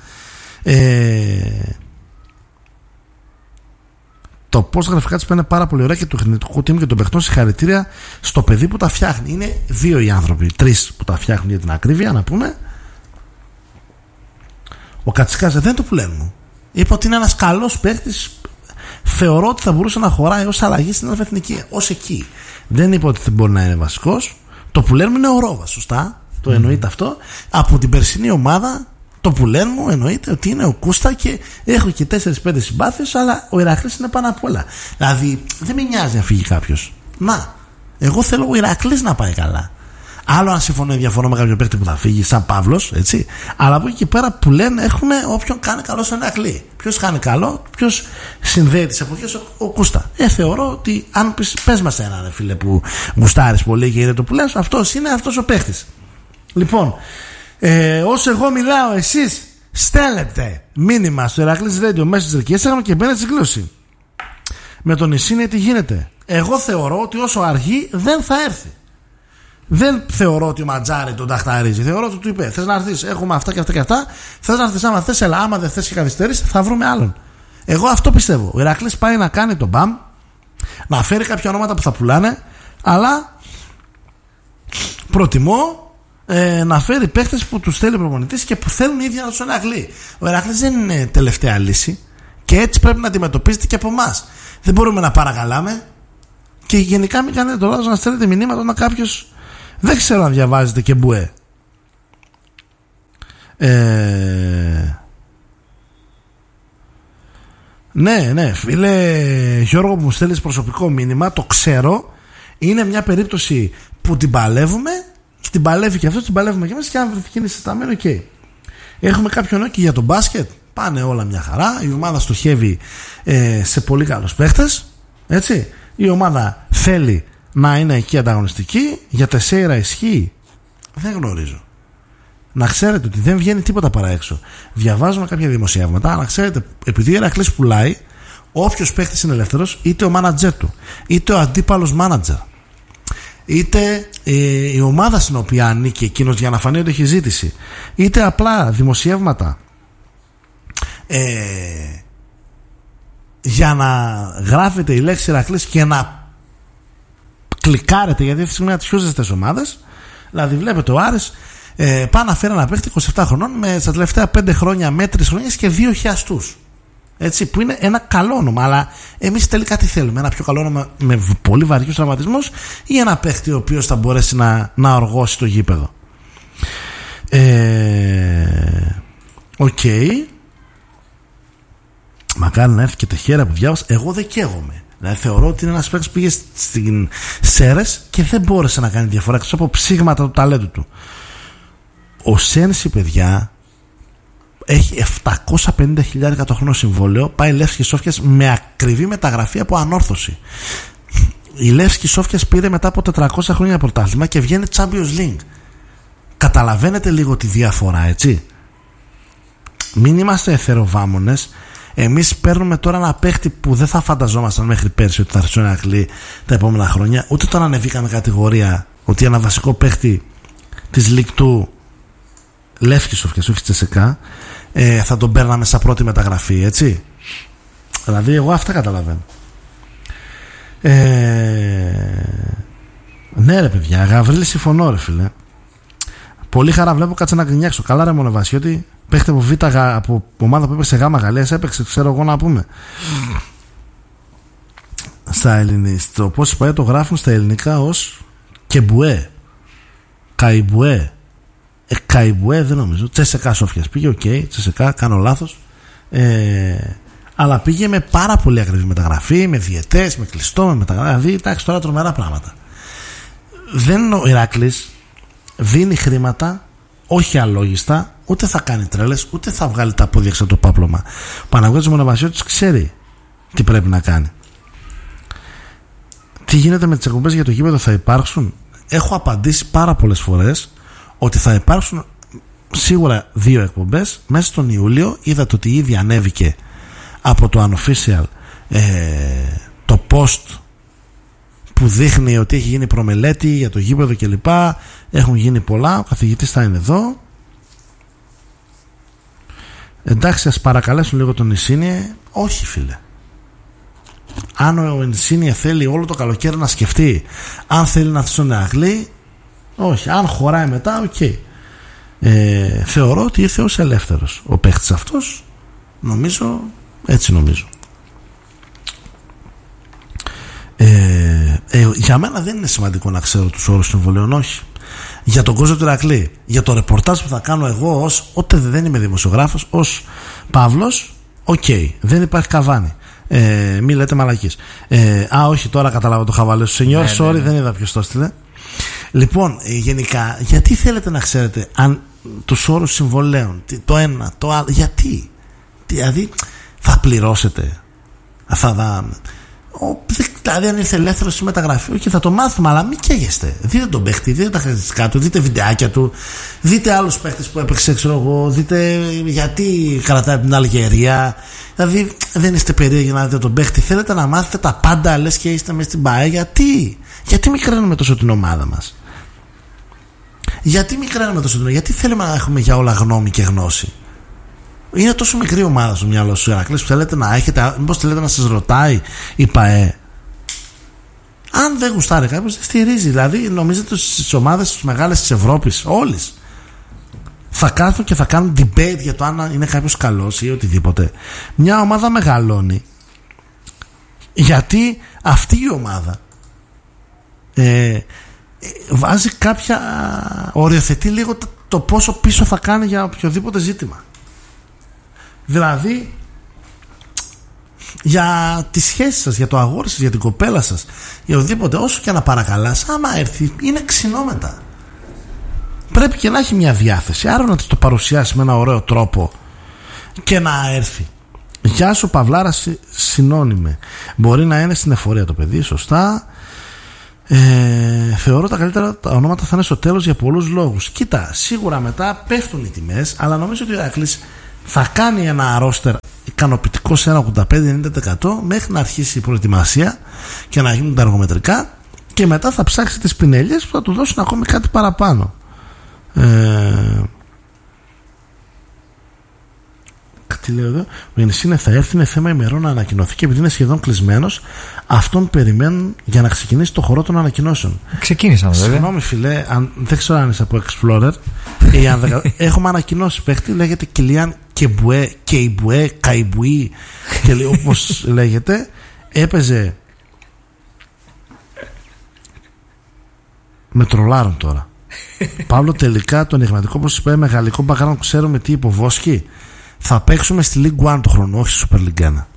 Το πώς τα γραφικά της πάνε πάρα πολύ ωραία και του χνητικού team και των παιχτών συγχαρητήρια στο παιδί που τα φτιάχνει. Είναι δύο οι άνθρωποι, τρεις που τα φτιάχνουν για την ακρίβεια, να πούμε. Ο Κατσικάς δεν είναι το πουλέν μου. Είπε ότι είναι ένας καλός παίκτης. Θεωρώ ότι θα μπορούσε να χωράει ως αλλαγή στην Εθνική, ως εκεί. Δεν είπε ότι δεν μπορεί να είναι βασικός. Το πουλέν μου είναι ο Ρόβας, σωστά. Το εννοείται αυτό. Από την περσινή ομάδα, το πουλέν μου εννοείται ότι είναι ο Κούστα και έχω και 4-5 συμπάθειες, αλλά ο Ηρακλής είναι πάνω απ' όλα. Δηλαδή δεν με νοιάζει να φύγει κάποιος. Να, εγώ θέλω ο Ηρακλής να πάει καλά. Άλλο αν συμφωνώ ή διαφωνώ με κάποιον παίκτη που θα φύγει, σαν Παύλος, έτσι. Αλλά από εκεί και πέρα που λένε έχουν όποιον κάνει καλό στον Ηρακλή. Ποιος κάνει καλό, ποιος συνδέει τις εποχές, ο Κούστα. Θεωρώ ότι αν πες μας έναν ρε φίλε που γουστάρεις πολύ και είναι το που λες, αυτός είναι αυτός ο παίκτης. Λοιπόν, όσο εγώ μιλάω, εσείς στέλνετε μήνυμα στο Ηρακλής Radio Messenger και Instagram και μπαίνετε στην κλούση. Με τον Ισίνη τι γίνεται? Εγώ θεωρώ ότι όσο αργεί δεν θα έρθει. Δεν θεωρώ ότι ο Ματζάρη τον ταχταρίζει. Θεωρώ ότι του είπε: θες να έρθεις, έχουμε αυτά και αυτά και αυτά. Θες να έρθεις, άμα θες, έλα. Άμα δεν θες και καθυστερείς, θα βρούμε άλλον. Εγώ αυτό πιστεύω. Ο Ηρακλής πάει να κάνει τον μπαμ, να φέρει κάποια ονόματα που θα πουλάνε, αλλά προτιμώ να φέρει παίχτες που τους θέλει ο προπονητής και που θέλουν οι ίδιοι να τους Ηρακλή. Ο Ηρακλής δεν είναι τελευταία λύση και έτσι πρέπει να αντιμετωπίζεται και από εμάς. Δεν μπορούμε να παρακαλάμε και γενικά μην κάνετε το λάθος να στέλνετε μηνύματα όταν κάποιος. Δεν ξέρω αν διαβάζετε και μπουέ. Ναι, φίλε Γιώργο που μου στέλνεις προσωπικό μήνυμα, το ξέρω. Είναι μια περίπτωση που την παλεύουμε και την παλεύει και αυτό, την παλεύουμε και εμείς και αν βρεθεί είναι συσταμένο, ok. Έχουμε κάποιον νόκι για το μπάσκετ. Πάνε όλα μια χαρά. Η ομάδα στοχεύει σε πολύ καλούς παίχτες. Έτσι. Η ομάδα θέλει να είναι εκεί ανταγωνιστική. Για Τεσέιρα ισχύει? Δεν γνωρίζω. Να ξέρετε ότι δεν βγαίνει τίποτα παρά έξω. Διαβάζουμε κάποια δημοσιεύματα. Να ξέρετε, επειδή ο Ηρακλής πουλάει, όποιος παίχτης είναι ελεύθερος, είτε ο μάνατζερ του, είτε ο αντίπαλος μάνατζερ, είτε η ομάδα στην οποία ανήκει εκείνος για να φανεί ότι έχει ζήτηση, είτε απλά δημοσιεύματα για να γράφετε η λέξη Ηρακλής και να κλικάρετε, γιατί αυτή τη στιγμή είναι τις πιο ζεστές ομάδες. Δηλαδή βλέπετε ο Άρης πάει να φέρει ένα παίχτη 27 χρονών με στα τελευταία 5 χρόνια με 3 χρονιές και 2 χιαστούς. Έτσι, που είναι ένα καλό όνομα, αλλά εμείς τελικά τι θέλουμε? Ένα πιο καλό όνομα με πολύ βαριούς τραυματισμούς ή ένα παίχτη ο οποίος θα μπορέσει να οργώσει το γήπεδο? Οκ. Μακάρι να έρθει και Τεχέρα που διάβασα. Εγώ δεν καίγομαι. Δηλαδή θεωρώ ότι είναι ένας παίκτης που πήγε στην Σέρες και δεν μπόρεσε να κάνει διαφορά εκτός από ψήγματα του ταλέντου του. Ο Σένση, παιδιά, έχει 750.000 το χρόνο συμβόλαιο. Πάει Λεύσκη Σόφιας με ακριβή μεταγραφή από ανόρθωση. Η Λεύσκη Σόφιας πήρε μετά από 400 χρόνια πρωτάθλημα και βγαίνει Champions League. Καταλαβαίνετε λίγο τη διαφορά, έτσι? Μην είμαστε εθεροβάμονες. Εμείς παίρνουμε τώρα ένα παίχτη που δεν θα φανταζόμασταν μέχρι πέρσι ότι θα έρθει στον Ηρακλή τα επόμενα χρόνια. Ούτε τώρα ανεβήκαμε κατηγορία ότι ένα βασικό παίχτη της League 2, Λεύσκη Σόφιας, όχι Τσεσεκά, θα τον παίρναμε σαν πρώτη μεταγραφή, έτσι? Δηλαδή εγώ αυτά καταλαβαίνω. Ναι ρε παιδιά, Γαβρίλη, συμφωνώ ρε φίλε. Πολύ χαρά βλέπω, κάτσε να γκρινιάξω. Καλά ρε Μονοβασιώτη, παίχτε από Β' από ομάδα που έπαιξε Γ' Γαλλίας, έπαιξε, ξέρω εγώ να πούμε. Στα ελληνικά, πώς πάει το γράφουν στα ελληνικά ως Κεμπουέ, Καϊμπουέ. Καϊμπουέ δεν νομίζω. Τσεσεκά Σόφιας πήγε, οκ, Τσεσεκά, κάνω λάθος. Αλλά πήγε με πάρα πολύ ακριβή μεταγραφή, με διαιτές, με κλειστό, με μεταγραφή. Δηλαδή, εντάξει, τώρα τρομερά πράγματα. Ο Ηράκλης δίνει χρήματα, όχι αλόγιστα, ούτε θα κάνει τρέλες, ούτε θα βγάλει τα πόδια από το πάπλωμα. Ο Παναγιώτης Μονοβασιώτης ξέρει τι πρέπει να κάνει. Τι γίνεται με τις εκπομπές για το γήπεδο, θα υπάρξουν? Έχω απαντήσει πάρα πολλές φορές ότι θα υπάρξουν σίγουρα 2 εκπομπές μέσα στον Ιούλιο. Είδατε ότι ήδη ανέβηκε από το Unofficial το post που δείχνει ότι έχει γίνει προμελέτη για το γήπεδο κλπ. Έχουν γίνει πολλά. Ο καθηγητής θα είναι εδώ. Εντάξει, ας παρακαλέσουν λίγο τον Ινσίνιε. Όχι φίλε. Αν ο Ινσίνιε θέλει όλο το καλοκαίρι να σκεφτεί αν θέλει να έρθει στον Ηρακλή, όχι. Αν χωράει μετά, οκ. Θεωρώ ότι ήρθε ως ελεύθερος ο παίχτης αυτός. Νομίζω, έτσι νομίζω. Για μένα δεν είναι σημαντικό να ξέρω τους όρους συμβολέων, όχι. Για τον κόσμο του Ηρακλή, για το ρεπορτάζ που θα κάνω εγώ ως, ούτε δεν είμαι δημοσιογράφος, ως Παύλος, οκ, δεν υπάρχει Καβάνι. Μη λέτε μαλακίες. Όχι, τώρα καταλάβω το χαβαλέ σου σενιόρ, sorry, δεν είδα ποιος το έστειλε. Λοιπόν, γενικά, γιατί θέλετε να ξέρετε αν τους όρους συμβολέων, το ένα, το άλλο, γιατί? Δηλαδή, θα πληρώσετε? Δηλαδή, αν ήρθε ελεύθερος στη μεταγραφή, όχι, θα το μάθουμε, αλλά μην καίγεστε. Δείτε τον παίχτη, δείτε τα χαρακτηριστικά του, δείτε βιντεάκια του, δείτε άλλους παίχτες που έπαιξε, ξέρω εγώ, δείτε γιατί κρατάει την Αλγερία. Δηλαδή, δεν είστε περίεργοι να δείτε τον παίχτη. Θέλετε να μάθετε τα πάντα, λες και είστε μέσα στην ΠΑΕ. Γιατί μικραίνουμε τόσο την ομάδα μας? Γιατί θέλουμε να έχουμε για όλα γνώμη και γνώση? Είναι τόσο μικρή ομάδα στο μυαλό σου, Ηρακλής, που θέλετε να έχετε? Μήπως θέλετε να σας ρωτάει η ΠΑΕ? Αν δεν γουστάρει κάποιος, δεν στηρίζει. Δηλαδή, νομίζετε ότι στις ομάδες τις μεγάλες της Ευρώπης, όλες, θα κάθουν και θα κάνουν debate για το αν είναι κάποιος καλός ή οτιδήποτε? Μια ομάδα μεγαλώνει γιατί αυτή η ομάδα βάζει κάποια, οριοθετεί λίγο το πόσο πίσω θα κάνει για οποιοδήποτε ζήτημα. Δηλαδή, για τις σχέσεις σας, για το αγόρι σας, για την κοπέλα σας, για οτιδήποτε, όσο και να παρακαλάς, άμα έρθει, είναι ξινόμετα. Πρέπει και να έχει μια διάθεση. Άρα να της το παρουσιάσει με ένα ωραίο τρόπο και να έρθει. Γεια σου Παυλάρα, συνώνυμε. Μπορεί να είναι στην εφορία το παιδί, σωστά. Θεωρώ τα καλύτερα τα ονόματα θα είναι στο τέλος για πολλούς λόγους. Κοίτα, σίγουρα μετά πέφτουν οι τιμές, αλλά νομίζω ότι ο Ηρακλής θα κάνει ένα ρόστερ ικανοποιητικό σε ένα 85-90% μέχρι να αρχίσει η προετοιμασία και να γίνουν τα αργομετρικά, και μετά θα ψάξει τις πινελιές που θα του δώσουν ακόμη κάτι παραπάνω. Τι λέω εδώ? Ο Ενισίνε θα έρθει, είναι θέμα ημερών να ανακοινωθεί, και επειδή είναι σχεδόν κλεισμένος, αυτόν περιμένουν για να ξεκινήσει το χορό των ανακοινώσεων.
Ξεκίνησαν βέβαια.
Συγγνώμη φίλε, δεν ξέρω αν είσαι από Explorer ή αν έχουμε ανακοινώσει παίχτη, λέγεται Κιλιάν Κεϊμπουέ, Καϊμπουί και όπως λέγεται, έπαιζε. Με τρολάρουν τώρα. Παύλο, τελικά το ενηγματικό πως είπε με γαλλικό background, ξέρουμε τι υποβόσκει. Θα παίξουμε στη League One του χρόνου, όχι στη Super League 1.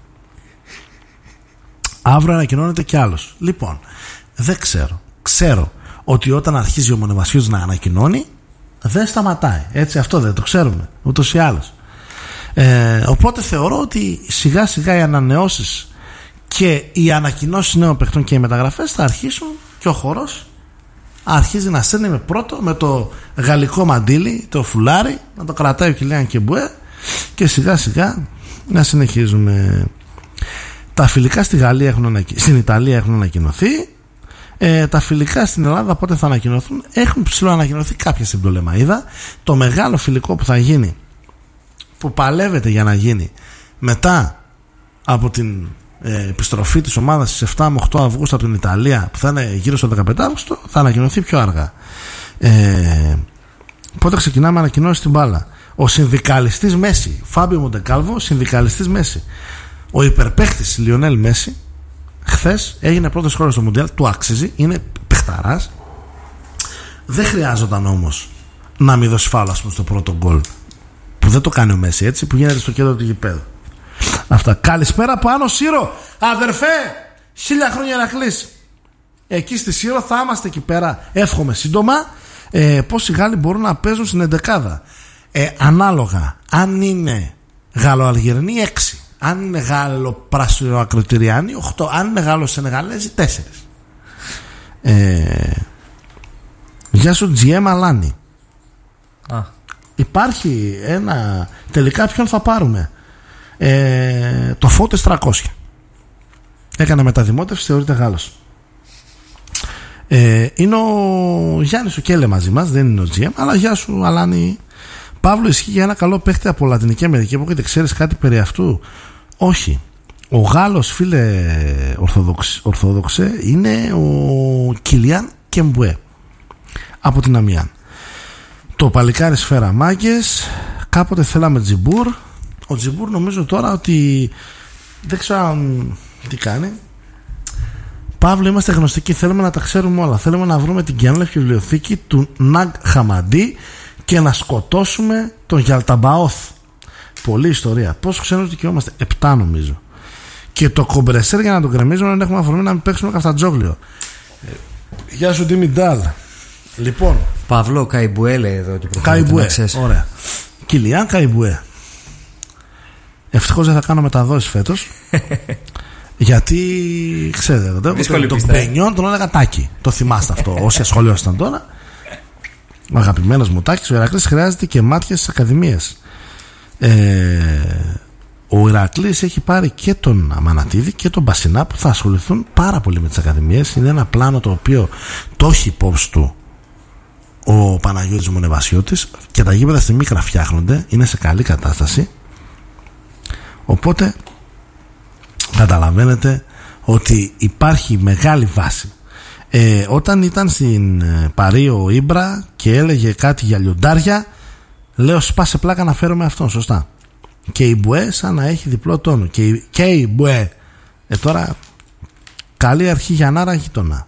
Αύριο ανακοινώνεται κι άλλος. Λοιπόν, δεν ξέρω. Ξέρω ότι όταν αρχίζει ο μονομασιός να ανακοινώνει, δεν σταματάει. Έτσι, αυτό δεν το ξέρουμε ούτως ή άλλως. Οπότε θεωρώ ότι σιγά σιγά οι ανανεώσεις και οι ανακοινώσεις νέων παιχτών και οι μεταγραφές θα αρχίσουν, και ο χορός αρχίζει να σέρνει με το γαλλικό μαντίλι, το φουλάρι, να το κρατάει ο Κιλιάν Κεμπουέ, και σιγά σιγά να συνεχίζουμε. Τα φιλικά στην Ιταλία έχουν ανακοινωθεί. Τα φιλικά στην Ελλάδα πότε θα ανακοινωθούν? Έχουν ψηλοανακοινωθεί κάποια στην Πτολεμαΐδα. Το μεγάλο φιλικό που θα γίνει, που παλεύεται για να γίνει μετά από την επιστροφή της ομάδας στις 7 με 8 Αυγούστου από την Ιταλία, που θα είναι γύρω στο 15 Αύγουστο, θα ανακοινωθεί πιο αργά. Πότε ξεκινάμε ανακοινώσεις στην μπάλα? Ο συνδικαλιστής Μέση, Φάμπιο Μοντεκάλβο, συνδικαλιστής Μέση. Ο υπερπαίχτης Λιονέλ Μέση χθες έγινε πρώτος χώρος στο Μουντιάλ, του άξιζε, είναι παιχταράς. Δεν χρειάζονταν όμως να μην δώσει φάουλ, ας πούμε, στο πρώτο γκολ, που δεν το κάνει ο Μέση, έτσι, που γίνεται στο κέντρο του γηπέδου. Αυτά. Καλησπέρα πάνω Σύρο, αδερφέ, 1000 χρόνια να κλείσει. Εκεί στη Σύρο θα είμαστε εκεί πέρα, εύχομαι σύντομα. Πόσοι Γάλλοι μπορούν να παίζουν στην εντεκάδα? Ανάλογα, αν είναι Γαλλοαλγερινοί 6, αν είναι Γάλλο-Πράσινο-Ακροτηριάνοι 8, αν είναι Γάλλο-Σενεγαλέζοι 4. Γεια σου GM Αλάνη. Υπάρχει ένα. Τελικά ποιον θα πάρουμε? Το Φώτες 300. Έκανε μεταδημότευση, θεωρείται Γάλλος. Είναι ο Γιάννης ο Κέλε μαζί μας, δεν είναι ο GM, αλλά γεια σου Αλάνη. Παύλο, ισχύει για ένα καλό παίχτη από Λατινική Αμερική που έχετε, ξέρεις κάτι περί αυτού? Όχι. Ο Γάλλος, φίλε Ορθόδοξε, είναι ο Κιλιάν Κεμπουέ από την Αμιάν. Το παλικάρι σφαίρα μάγκες. Κάποτε θέλαμε Τζιμπούρ. Ο Τζιμπούρ νομίζω τώρα ότι δεν ξέρω τι κάνει. Παύλο, είμαστε γνωστικοί, θέλουμε να τα ξέρουμε όλα. Θέλουμε να βρούμε την καινούργια βιβλιοθήκη του Ναγκ Χαμαντί και να σκοτώσουμε τον Γιαλταμπαόθ. Πολλή ιστορία. Πόσο ξένους δικαιούμαστε? 7 νομίζω. Και το κομπρεσέρ για να τον κρεμίζουμε, να έχουμε αφορμή να μην παίξουμε καφτατζόγλιο. Γεια σου Ντίμι Ντάλ. Λοιπόν,
Παύλο Καϊμπουέ λέει εδώ ότι
Καϊμπουέ. Ωραία. Κιλιάν Καϊμπουέ. Ευτυχώς δεν θα κάνω μεταδόσεις φέτος. Γιατί ξέρετε, τον Μπενιόν τον έλεγα Τάκη. Το θυμάστε αυτό όσοι ασχολιόσασταν τώρα. Ο αγαπημένος μου Τάκης. Ο Ηρακλής χρειάζεται και μάτια στις ακαδημίες. Ο Ηρακλής έχει πάρει και τον Αμανατίδη και τον Μπασινά, που θα ασχοληθούν πάρα πολύ με τις ακαδημίες. Είναι ένα πλάνο το οποίο το έχει υπόψη του ο Παναγιώτης Μονεβασιώτης, και τα γήπεδα στη Μίκρα φτιάχνονται, είναι σε καλή κατάσταση. Οπότε καταλαβαίνετε ότι υπάρχει μεγάλη βάση. Όταν ήταν στην Παρί ο Ήμπρα και έλεγε κάτι για λιοντάρια, λέω σπάσε πλάκα να φέρουμε αυτόν, σωστά. Και η Μπουέ σαν να έχει διπλό τόνο. Και η Μπουέ. Τώρα καλή αρχή για Νάρα γειτονά.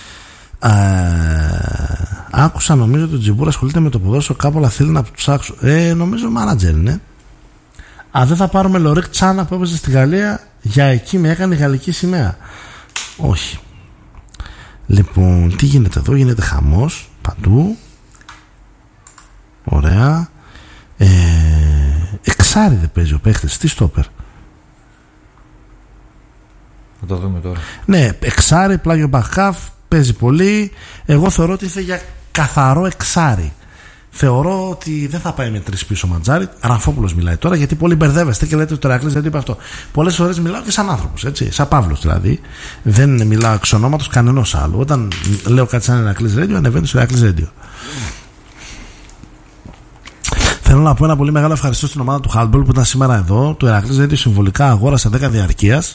Άκουσα νομίζω ότι ο Τζιμπούρ ασχολείται με το ποδόσφαιρο κάπου, αλλά θέλει να ψάξω. Νομίζω μάνατζερ είναι. Δεν θα πάρουμε Λορίκ Τσάνα που έπαιζε στη Γαλλία, για εκεί με έκανε γαλλική σημαία? Όχι. Λοιπόν, τι γίνεται εδώ? Γίνεται χαμός παντού. Ωραία. Εξάρι δεν παίζει ο παίχτης? Τι στόπερ?
Θα το δούμε τώρα.
Ναι, εξάρι, πλάγιο μπακχάφ, παίζει πολύ. Εγώ θεωρώ ότι ήρθε για καθαρό εξάρι. θεωρώ ότι δεν θα πάει με 3 πίσω ο Μαντζάρη. Ραφόπουλος μιλάει τώρα, γιατί πολλοί μπερδεύεστε και λέτε ότι ο Ηρακλής δεν είπε αυτό. Πολλές φορές μιλάω και σαν άνθρωπος, έτσι, σαν Παύλος δηλαδή. Δεν μιλάω εξ ονόματος κανενός άλλου. Όταν λέω κάτι σαν Ηρακλής Radio, ανεβαίνει στο Ηρακλής Radio. Θέλω να πω ένα πολύ μεγάλο ευχαριστώ στην ομάδα του Handball που ήταν σήμερα εδώ. Το Ηρακλής Radio συμβολικά αγόρασε 10 διαρκείας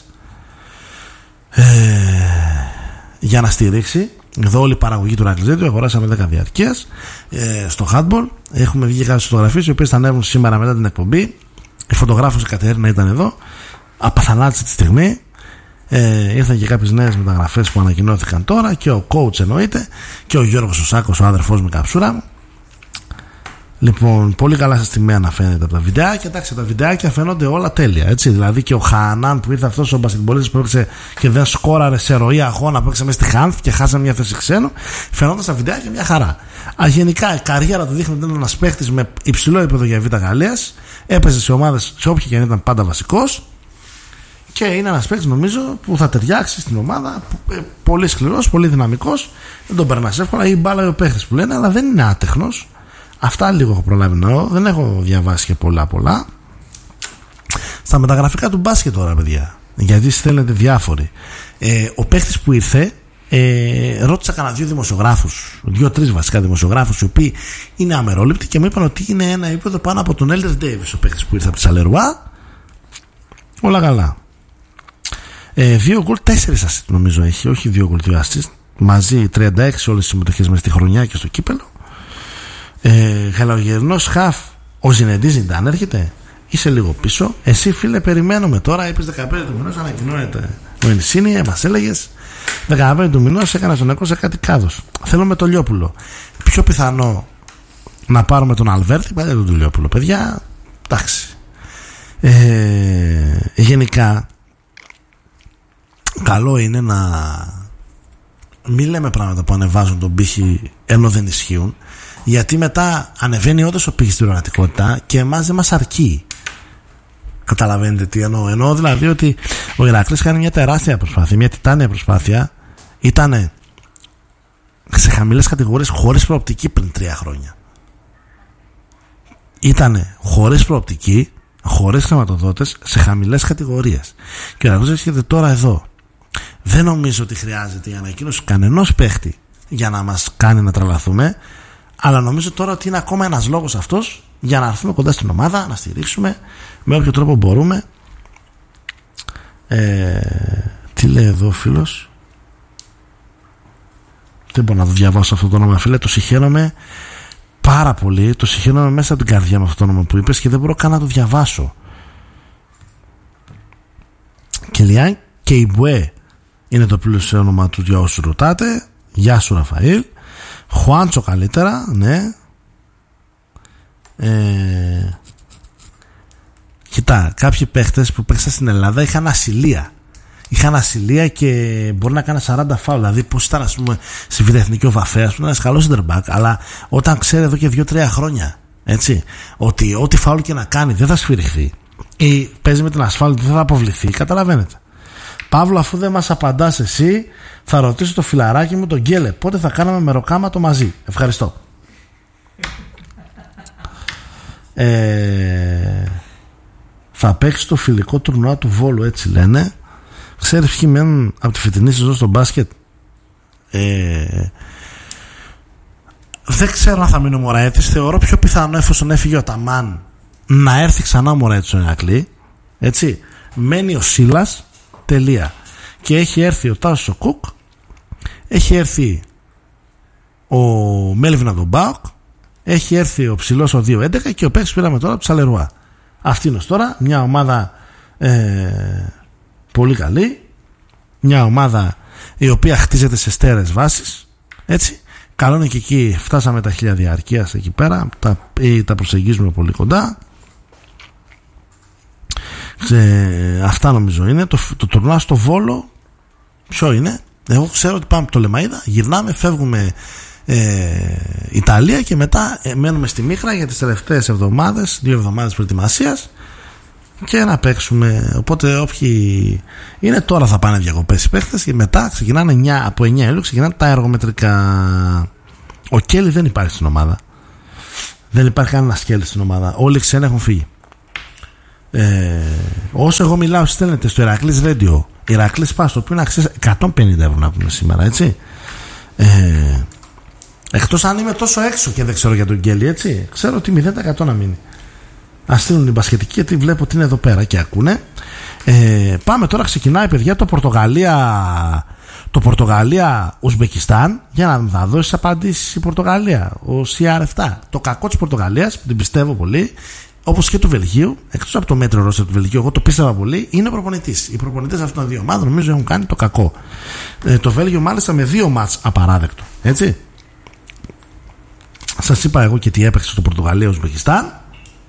για να στηρίξει. Εδώ όλη η παραγωγή του Ηρακλής Radio αγοράσαμε 10 διαρκείας στο Handball. Έχουμε βγει κάποιες φωτογραφίες οι οποίες θα ανέβουν σήμερα μετά την εκπομπή. Η φωτογράφος η Κατερίνα ήταν εδώ. Απαθανάτησε τη στιγμή. Ήρθαν και κάποιες νέες μεταγραφές που ανακοινώθηκαν τώρα. Και ο coach εννοείται. Και ο Γιώργος ο Σάκος, ο αδερφός μου, καψούρα μου. Λοιπόν, πολύ καλά σας τιμέα να φαίνεται από τα βιντεάκια. Εντάξει, τα βιντεάκια φαίνονται όλα τέλεια, έτσι. Δηλαδή και ο Χανάν που ήρθε, αυτός ο μπασκετμπολίστας που έπαιξε και δεν σκόραρε σε ροή αγώνα, που έπαιξε μέσα στη Χάνθ και χάσαμε μια θέση ξένου, φαινόταν στα βιντεάκια μια χαρά. Γενικά η καριέρα του δείχνει ότι ήταν ένας παίχτης με υψηλό επίπεδο για Β' Γαλλίας. Έπαιζε σε ομάδες, σε όποια και αν ήταν, πάντα βασικός. Και είναι ένας παίκτης, νομίζω, που θα ταιριάξει στην ομάδα. Πολύ σκληρός, πολύ δυναμικός. Δεν τον περνάς εύκολα. Ή μπάλα ο παίχτης που λένε, αλλά δεν είναι άτεχνος. Αυτά λίγο έχω προλάβει να δω. Δεν έχω διαβάσει και πολλά. Στα μεταγραφικά του μπάσκετ τώρα, παιδιά, γιατί στέλνετε διάφοροι. Ο παίχτης που ήρθε, ρώτησα κανένα 2 δημοσιογράφους, 2-3 βασικά δημοσιογράφους, οι οποίοι είναι αμερόληπτοι και μου είπαν ότι είναι ένα επίπεδο πάνω από τον Έλτερ Ντέιβις, ο παίχτης που ήρθε από τη Σαλερουά. Όλα καλά. 2 γκολ, 4 assist νομίζω έχει, όχι 2 γκολ, 2 assist. Μαζί 36 όλες τις συμμετοχές μες στη χρονιά και στο κύπελο. Γαλαγερνός χαφ, ο Ζινεντή Ζιντάν έρχεται. Είσαι λίγο πίσω. Εσύ, φίλε, περιμένουμε τώρα. Είπες 15 του μηνός, ανακοινώνεται ο Ενσίνη, μας έλεγες. 15 του μηνός έκανα τον Νεκρό σε κάτι κάδος. Θέλω με το Λιόπουλο. Πιο πιθανό να πάρουμε τον Αλβέρτη παρά τον Λιόπουλο, παιδιά. Εντάξει. Γενικά, καλό είναι να μην λέμε πράγματα που ανεβάζουν τον πύχη ενώ δεν ισχύουν. Γιατί μετά ανεβαίνει όντως ο πύχης στην πραγματικότητα και εμάς δεν μας αρκεί. Καταλαβαίνετε τι εννοώ? Εννοώ δηλαδή ότι ο Ηρακλής κάνει μια τεράστια προσπάθεια, μια τιτάνια προσπάθεια. Ήτανε σε χαμηλές κατηγορίες χωρίς προοπτική πριν 3 χρόνια. Ήτανε χωρίς προοπτική, χωρίς χρηματοδότες, σε χαμηλές κατηγορίες. Και ο Ηρακλής έρχεται τώρα εδώ. Δεν νομίζω ότι χρειάζεται η ανακοίνωση κανενός παίχτη για να μας κάνει να τρελαθούμε. Αλλά νομίζω τώρα ότι είναι ακόμα ένας λόγος αυτός για να έρθουμε κοντά στην ομάδα, να στηρίξουμε με όποιο τρόπο μπορούμε. Τι λέει εδώ ο φίλος? Δεν μπορώ να το διαβάσω αυτό το όνομα, φίλε. Το συγχαίρομαι πάρα πολύ. Το συγχαίρομαι μέσα από την καρδιά με αυτό το όνομα που είπες και δεν μπορώ καν να το διαβάσω. Κελιάν Κεϊμπουέ είναι το πλήρες όνομα του, για όσους ρωτάτε. Γεια σου, Ραφαήλ. Χουάντσο καλύτερα, ναι. Κοιτά, κάποιοι παίχτες που παίξαν στην Ελλάδα είχαν ασυλία. Είχαν ασυλία και μπορεί να κάνει 40 φάουλ. Δηλαδή, πώς ήταν, ας πούμε, στη Β' ο Βαφέας που είναι ένας καλός center back, αλλά όταν ξέρει εδώ και 2-3 χρόνια, έτσι, ότι ό,τι φάουλ και να κάνει δεν θα σφυριχθεί ή παίζει με την ασφάλεια δεν θα αποβληθεί, καταλαβαίνετε. Παύλο, αφού δεν μας απαντάς εσύ, θα ρωτήσω το φιλαράκι μου τον Γκέλε πότε θα κάναμε μεροκάματο μαζί. Ευχαριστώ. Θα παίξει το φιλικό τουρνουά του Βόλου, έτσι λένε. Ξέρεις ποιοι μένουν από τη φετινή σεζόν στο μπάσκετ? Δεν ξέρω αν θα μείνει ο Μωραέτης. Θεωρώ πιο πιθανό, εφόσον έφυγε ο Ταμάν, να έρθει ξανά ο Μωραέτης στον Ηρακλή. Έτσι. Μένει ο Σίλας. Τελεία. Και έχει έρθει ο Τάσος ο Κουκ, έχει έρθει ο Μέλβιν από τον ΠΑΟΚ, έχει έρθει ο ψηλός ο 2-11 και ο παίκτης πήραμε τώρα από τη Σαλερουά. Αυτή είναι τώρα μια ομάδα πολύ καλή, μια ομάδα η οποία χτίζεται σε στέρεες βάσεις, έτσι. Καλό είναι και εκεί φτάσαμε τα 1000 διαρκείας εκεί πέρα, τα προσεγγίζουμε πολύ κοντά. Αυτά νομίζω είναι. Το τουρνουά στο Βόλο ποιο είναι? Εγώ ξέρω ότι πάμε από το Λεμαΐδα, γυρνάμε, φεύγουμε Ιταλία και μετά μένουμε στη Μύχρα για τις τελευταίες εβδομάδες, 2 εβδομάδες προετοιμασίας και να παίξουμε. Οπότε όποιοι είναι τώρα θα πάνε διακοπές οι παίχτες και μετά ξεκινάνε από 9 Ιουλίου ξεκινάνε τα εργομετρικά. Ο Κέλλη δεν υπάρχει στην ομάδα. Δεν υπάρχει κανένα σκέλη στην ομάδα. Όλοι οι ξένοι έχουν φύγει. Όσο εγώ μιλάω, στέλνετε στο Ηρακλής Radio, Ηρακλής Pass, το οποίο είναι αξίζει 150 ευρώ να πούμε σήμερα, έτσι. Εκτός αν είμαι τόσο έξω και δεν ξέρω για τον Γκέλη, έτσι. Ξέρω ότι 0% να μείνει. Ας στείλουν την μπασκετική, γιατί βλέπω ότι είναι εδώ πέρα και ακούνε. Πάμε τώρα, ξεκινάει παιδιά το Πορτογαλία-Ουσμπεκιστάν, για να θα δώσει απαντήσεις η Πορτογαλία, ο CR7. Το κακό της Πορτογαλίας, που την πιστεύω πολύ, όπως και του Βελγίου, εκτός από το μέτρο ρόστερ του Βελγίου, εγώ το πίστευα πολύ, είναι ο προπονητής. Οι προπονητές αυτών των δύο ομάδων νομίζω έχουν κάνει το κακό. Το Βέλγιο μάλιστα με 2 μάτς απαράδεκτο, έτσι. Σας είπα εγώ και τι έπαιξε στο Πορτογαλία-Ουσμπεκιστάν.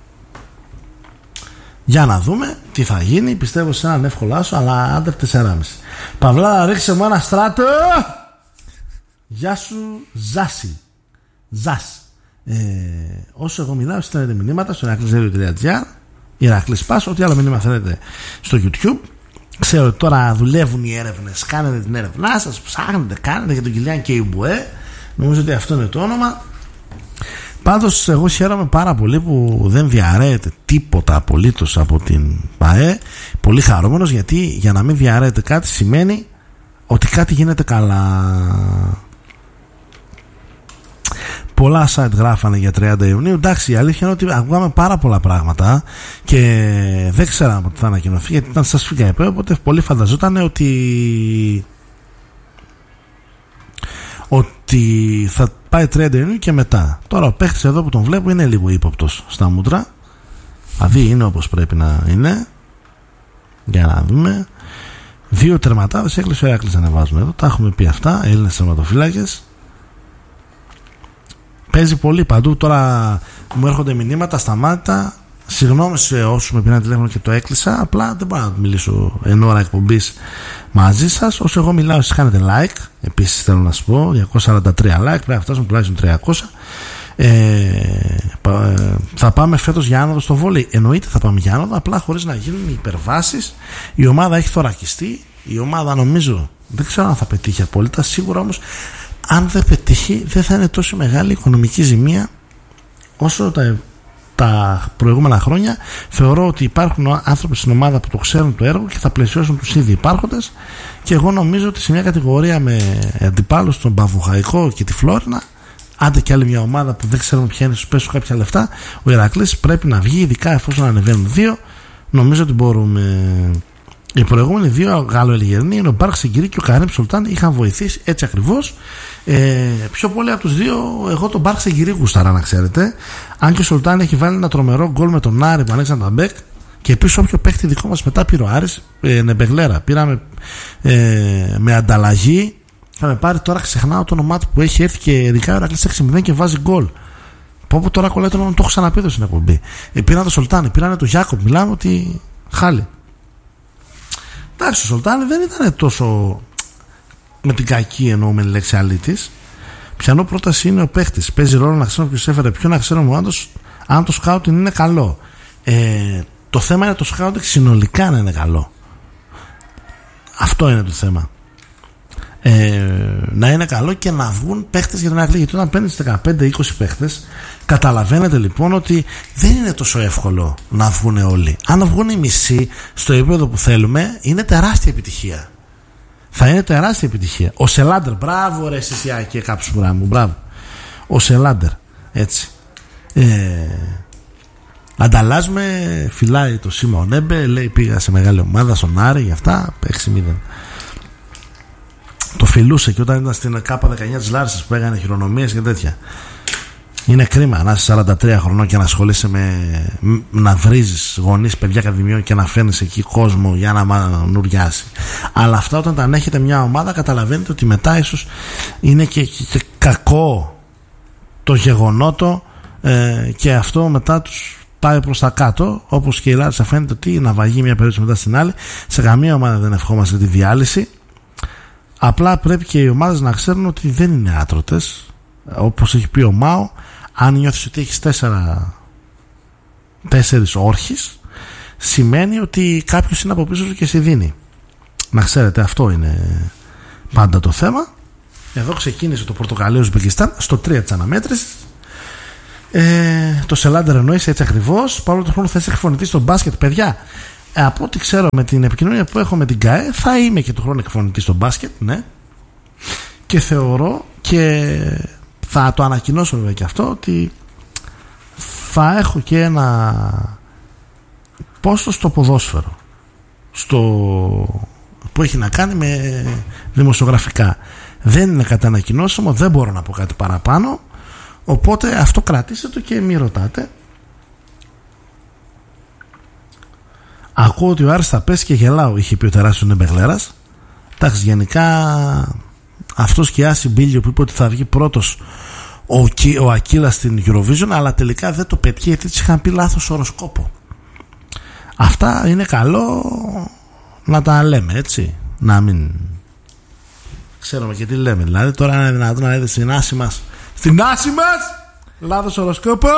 Για να δούμε τι θα γίνει. Πιστεύω σε έναν εύκολο άσο, αλλά άντερ 4,5. Παυλά, ρίξε μου ένα στράτο. Γεια σου Ζάση. Όσο εγώ μιλάω, στέλνετε μηνύματα στο iraklizradio.gr, Ηρακλής Pass, ό,τι άλλο μηνύμα θέλετε στο YouTube. Ξέρω ότι τώρα δουλεύουν οι έρευνες. Κάνετε την έρευνά σας, ψάχνετε, κάνετε για τον Κιλιάν Κέιμπουέ. Νομίζω ότι αυτό είναι το όνομα. Πάντως εγώ χαίρομαι πάρα πολύ που δεν διαρρέεται τίποτα απολύτως από την ΠΑΕ. Πολύ χαρούμενος, γιατί για να μην διαρρέεται κάτι σημαίνει ότι κάτι γίνεται καλά. Πολλά site γράφανε για 30 Ιουνίου. Εντάξει, η αλήθεια είναι ότι ακούγαμε πάρα πολλά πράγματα και δεν ξέραμε ότι θα ανακοινωθεί, γιατί ήταν σας φύγα επέ, οπότε πολύ φανταζόταν ότι θα πάει 30 Ιουνίου και μετά. Τώρα ο παίχτης εδώ που τον βλέπω είναι λίγο ύποπτος στα μούτρα. Δηλαδή είναι όπως πρέπει να είναι. Για να δούμε. 2 τερματάδες έκλεισε ο Ηρακλής, ανεβάζουμε εδώ. Τα έχουμε πει αυτά. Έλληνες τερματοφύλακες. Παίζει πολύ παντού. Τώρα μου έρχονται μηνύματα, σταμάτα. Συγγνώμη σε όσους με πήραν τηλέφωνο και το έκλεισα. Απλά δεν μπορώ να μιλήσω εν ώρα εκπομπής μαζί σας. Όσο εγώ μιλάω, εσείς κάνετε like. Επίσης θέλω να σας πω, 243 like. Πρέπει να φτάσουμε τουλάχιστον 300. Θα πάμε φέτος για άνοδο στο βόλεϊ. Εννοείται θα πάμε για άνοδο, απλά χωρίς να γίνουν υπερβάσεις. Η ομάδα έχει θωρακιστεί. Η ομάδα νομίζω, δεν ξέρω αν θα πετύχει απόλυτα. Σίγουρα όμως, αν δεν πετύχει, δεν θα είναι τόσο μεγάλη οικονομική ζημία όσο τα προηγούμενα χρόνια. Θεωρώ ότι υπάρχουν άνθρωποι στην ομάδα που το ξέρουν το έργο και θα πλαισιώσουν τους ήδη υπάρχοντες, και εγώ νομίζω ότι σε μια κατηγορία με αντιπάλους τον Παβουχαϊκό και τη Φλόρινα, άντε και άλλη μια ομάδα που δεν ξέρουμε ποια είναι, στους πέσουν κάποια λεφτά, ο Ηρακλής πρέπει να βγει, ειδικά εφόσον ανεβαίνουν 2. Νομίζω ότι μπορούμε. Οι προηγούμενοι 2 Γάλλο-Ελιγερνοί είναι ο Μπάρκ Σεγκυρί και ο Καρέμ Σουλτάν, είχαν βοηθήσει έτσι ακριβώς. Πιο πολύ από τους 2, εγώ τον Μπάρκ Σεγκυρί γούσταρα, να ξέρετε. Αν και ο Σουλτάν έχει βάλει ένα τρομερό γκολ με τον Άρη που ανοίξαν τα μπέκ. Και επίσης όποιο παίχτη δικό μας μετά πήρε ο Άρης, Νεμπεγλέρα. Πήραμε με ανταλλαγή. Είχαμε πάρει, τώρα ξεχνάω το όνομά του, που έχει έρθει και ειδικά ο Ηρακλής 6-0 και βάζει γκολ. Πω τώρα κολλάει το όνομα, το έχω ξαναπεί εδώ στην εκπομπή. Πήραν τον Σουλτάν, πήραν τον Γιάκοπ. Μιλάμε ότι χάλι. Εντάξει, ο Σολτάνη δεν ήταν τόσο με την κακή εννοούμε λέξη αλήτης. Πιανό πρόταση είναι ο παίχτης. Παίζει ρόλο να ξέρουμε ποιος έφερε ποιον, να ξέρουμε αν το σκάουτινγκ είναι καλό. Το θέμα είναι το σκάουτινγκ συνολικά να είναι καλό. Αυτό είναι το θέμα. Να είναι καλό και να βγουν παίχτες για τον Ηρακλή. Γιατί όταν παίρνεις 15-20 παίχτες, καταλαβαίνετε λοιπόν ότι δεν είναι τόσο εύκολο να βγουν όλοι. Αν βγουν οι μισοί στο επίπεδο που θέλουμε, είναι τεράστια επιτυχία. Θα είναι τεράστια επιτυχία. Ο Σελάντερ, μπράβο ρε Σισιακέ, κάψου μου, μπράβο. Ο Σελάντερ, έτσι. Ανταλλάζουμε, φυλάει το σήμα ο Νέμπε, λέει πήγα σε μεγάλη ομάδα στον Άρη, για αυτά 6-0. Το φιλούσε και όταν ήταν στην ΚΑΠΑ 19 της Λάρισας που έκανε χειρονομίες και τέτοια. Είναι κρίμα να είσαι 43 χρονών και να ασχολείσαι να βρίζεις γονείς, παιδιά ακαδημιών και να φέρνεις εκεί κόσμο για να μανουριάσει. Αλλά αυτά όταν τα ανέχετε μια ομάδα, καταλαβαίνετε ότι μετά ίσως είναι και κακό το γεγονότο, και αυτό μετά τους πάει προς τα κάτω, όπως και η Λάρισα φαίνεται ότι είναι ναυαγή μια περίπτωση μετά στην άλλη. Σε καμία ομάδα δεν ευχόμαστε τη διάλυση. Απλά πρέπει και οι ομάδες να ξέρουν ότι δεν είναι άτρωτες. Όπως έχει πει ο Μάο, αν νιώθεις ότι έχεις 4 όρχες, σημαίνει ότι κάποιος είναι από πίσω σου και σε δίνει. Να ξέρετε, αυτό είναι πάντα το θέμα. Εδώ ξεκίνησε το Πορτογαλία Ουσμπεκιστάν στο 3 της αναμέτρησης. Το Σελάντερ εννοείς, έτσι ακριβώς. Παρόλο το χρόνο θα είσαι εκφωνητής στο μπάσκετ, παιδιά. Από ό,τι ξέρω με την επικοινωνία που έχω με την ΚΑΕ, θα είμαι και του χρόνου εκφωνητής στο μπάσκετ, ναι. Και θεωρώ και θα το ανακοινώσω βέβαια και αυτό, ότι θα έχω και ένα πόστο στο ποδόσφαιρο, που έχει να κάνει με δημοσιογραφικά. Δεν είναι κάτι ανακοινώσιμο, δεν μπορώ να πω κάτι παραπάνω, οπότε αυτό κρατήστε το και μη ρωτάτε. Ακούω ότι ο Άρης θα πέσει και γελάω, είχε πει ο τεράστιος Νεμπεγλέρας. Εντάξει, γενικά αυτός και η Άση Μπίλιο που είπε ότι θα βγει πρώτος ο Ακύλας στην Eurovision, αλλά τελικά δεν το πέτυχε γιατί της είχαν πει λάθος οροσκόπο. Αυτά είναι καλό να τα λέμε, έτσι, να μην ξέρουμε και τι λέμε. Δηλαδή τώρα είναι δυνατόν να λέτε στην Άση μας λάθος οροσκόπο.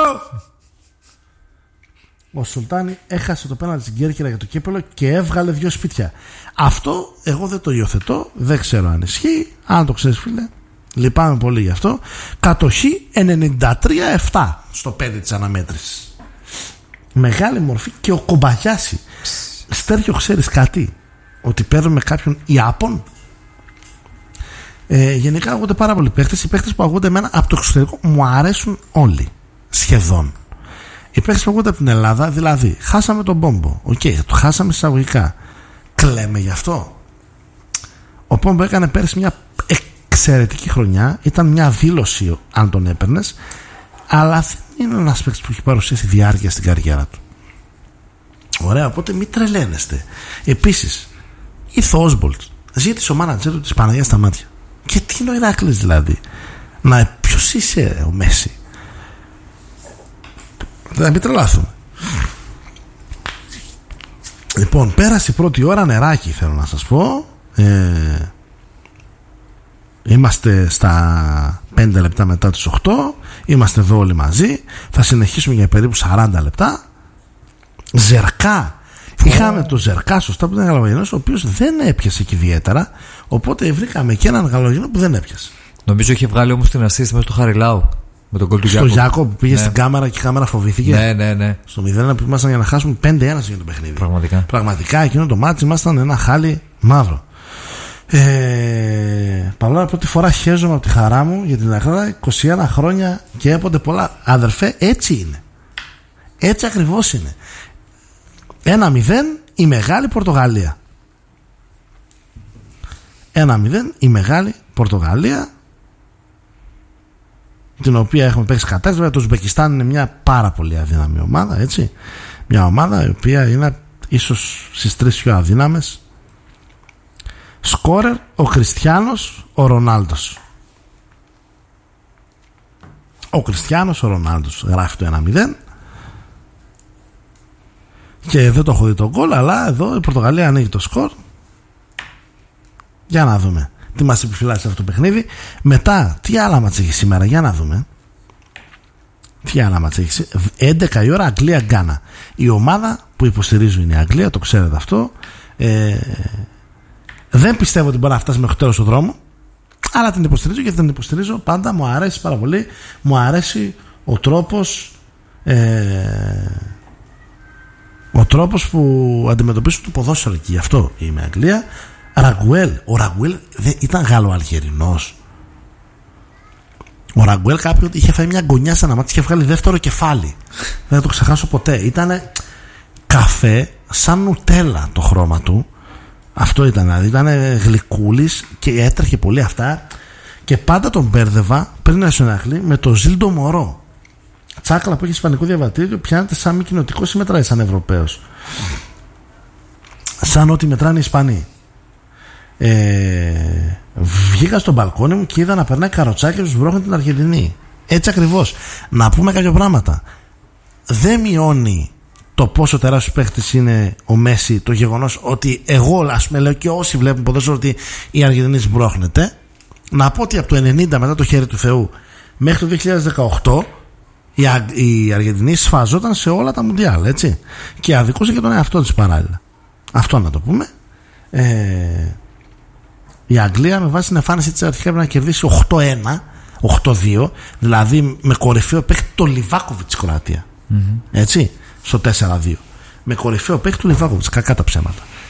Ο Σουλτάνη έχασε το πέναλτι στην Κέρκυρα για το κύπελλο και έβγαλε 2 σπίτια. Αυτό εγώ δεν το υιοθετώ, δεν ξέρω αν ισχύει. Αν το ξέρεις, φίλε, λυπάμαι πολύ γι' αυτό. Κατοχή 93-7 στο 5 της αναμέτρησης. Μεγάλη μορφή. Και ο Κομπαγιάση, Στέργιο, ξέρεις κάτι, ότι παίρνουμε κάποιον Ιάπων? Γενικά ακούγονται πάρα πολλοί παίχτες. Οι παίχτες που ακούγονται εμένα από το εξωτερικό μου αρέσουν όλοι, σχεδόν. Οι παίχτες που ακούγονται από την Ελλάδα, δηλαδή χάσαμε τον Πόμπο, το χάσαμε εισαγωγικά, κλαίμε γι' αυτό? Ο Πόμπο έκανε πέρυσι μια εξαιρετική χρονιά, ήταν μια δήλωση αν τον έπαιρνες, αλλά δεν είναι ένας παίκτης που έχει παρουσιάσει διάρκεια στην καριέρα του. Ωραία, οπότε μην τρελαίνεστε. Επίσης, ήρθε ο Όσμπολτ, ζήτησε ο μάνατζερ του της Παναγίας στα μάτια. Και τι είναι ο Ηράκλης δηλαδή? Ποιος είσαι ο Μέση? Δεν μην τρελάθουμε. Λοιπόν, πέρασε η πρώτη ώρα, νεράκι θέλω να σας πω. Είμαστε στα 5 λεπτά μετά τις 8. Είμαστε εδώ όλοι μαζί. Θα συνεχίσουμε για περίπου 40 λεπτά. Ζερκά. Είχαμε το Ζερκά, σωστά, που ήταν Γαλογενός, ο οποίος δεν έπιασε και ιδιαίτερα. Οπότε βρήκαμε και έναν Γαλογενό που δεν έπιασε.
Νομίζω είχε βγάλει όμως την ασίστη μέσα του Χαριλάου. Με τον γκολ του Γιάκο.
Στο Γιάκο που πήγε στην κάμερα και η κάμερα φοβήθηκε.
Ναι. Στο
0-1 που ήμασταν για να χάσουμε 5-1 για το παιχνίδι. Πραγματικά εκείνο το μάτι ήμασταν ένα χάλι μαύρο. Παρόλα πρώτη φορά χέζομαι από τη χαρά μου για την Ελλάδα. 21 χρόνια και έπονται πολλά. Αδερφέ, έτσι είναι. Έτσι ακριβώς είναι. 1-0 η μεγάλη Πορτογαλία. 1-0 η μεγάλη Πορτογαλία, την οποία έχουμε παίξει κατάσταση. Βέβαια το Ουσμπεκιστάν είναι μια πάρα πολύ αδύναμη ομάδα, έτσι. Μια ομάδα η οποία είναι ίσως στις 3 πιο αδύναμες. Σκόρερ ο Κριστιάνος, ο Ρονάλντος. Ο Κριστιάνος, ο Ρονάλντος γράφει το 1-0. Και δεν το έχω δει τον γκολ, αλλά εδώ η Πορτογαλία ανοίγει το σκορ. Για να δούμε τι μας επιφυλάσσει αυτό το παιχνίδι. Μετά, τι άλλα μάτς έχει σήμερα, για να δούμε. Τι άλλα μάτς έχει? 11 η ώρα, Αγγλία-Γκάνα. Η ομάδα που υποστηρίζω είναι η Αγγλία, το ξέρετε αυτό. Δεν πιστεύω ότι μπορεί να φτάσει μέχρι το τέλος του δρόμου, αλλά την υποστηρίζω και την υποστηρίζω πάντα. Μου αρέσει πάρα πολύ. Μου αρέσει ο τρόπος που αντιμετωπίζουν το ποδόσφαιρο και γι' αυτό είμαι Αγγλία. Ραγκουέλ. Ο Ραγκουέλ ήταν Γάλλο-Αλγερινός. Ο Ραγκουέλ κάποιο είχε φάει μια γωνιά σε ένα μάτι και είχε βγάλει δεύτερο κεφάλι. Δεν θα το ξεχάσω ποτέ. Ήτανε καφέ σαν νουτέλα το χρώμα του. Αυτό ήταν, δηλαδή ήταν γλυκούλης και έτρεχε πολύ αυτά. Και πάντα τον μπέρδευα πριν να συναχλεί με το Ζήλντο Μωρό. Τσάκλα που έχει ισπανικό διαβατήριο, πιάνεται σαν μη κοινοτικός ή μετράει σαν Ευρωπαίος? Σαν ότι μετράνε οι Ισπανοί. Βγήκα στο μπαλκόνι μου και είδα να περνάει καροτσάκι και τους βρώχνει την Αργεντινή. Έτσι ακριβώς. Να πούμε κάποια πράγματα. Δεν μειώνει το πόσο τεράστιος παίχτης είναι ο Μέση το γεγονός ότι εγώ, ας πούμε, λέω και όσοι βλέπουν ποδόσφαιρο ότι η Αργεντινή σμπρώχνεται. Να πω ότι από το 90 μετά το χέρι του Θεού μέχρι το 2018 η Αργεντινή σφαζόταν σε όλα τα Μουντιάλ, έτσι. Και αδικούσε και τον εαυτό της παράλληλα. Αυτό να το πούμε. Η Αγγλία με βάση την εμφάνιση της αρχικά έπρεπε να κερδίσει 8-1. 8-2, δηλαδή με κορυφαίο παίκτη το Λιβάκοβιτς της Κροατία. Έτσι, στο 4-2. Με κορυφαίο παίκτη του Λιβάκοβιτς, κακά τα ψέματα.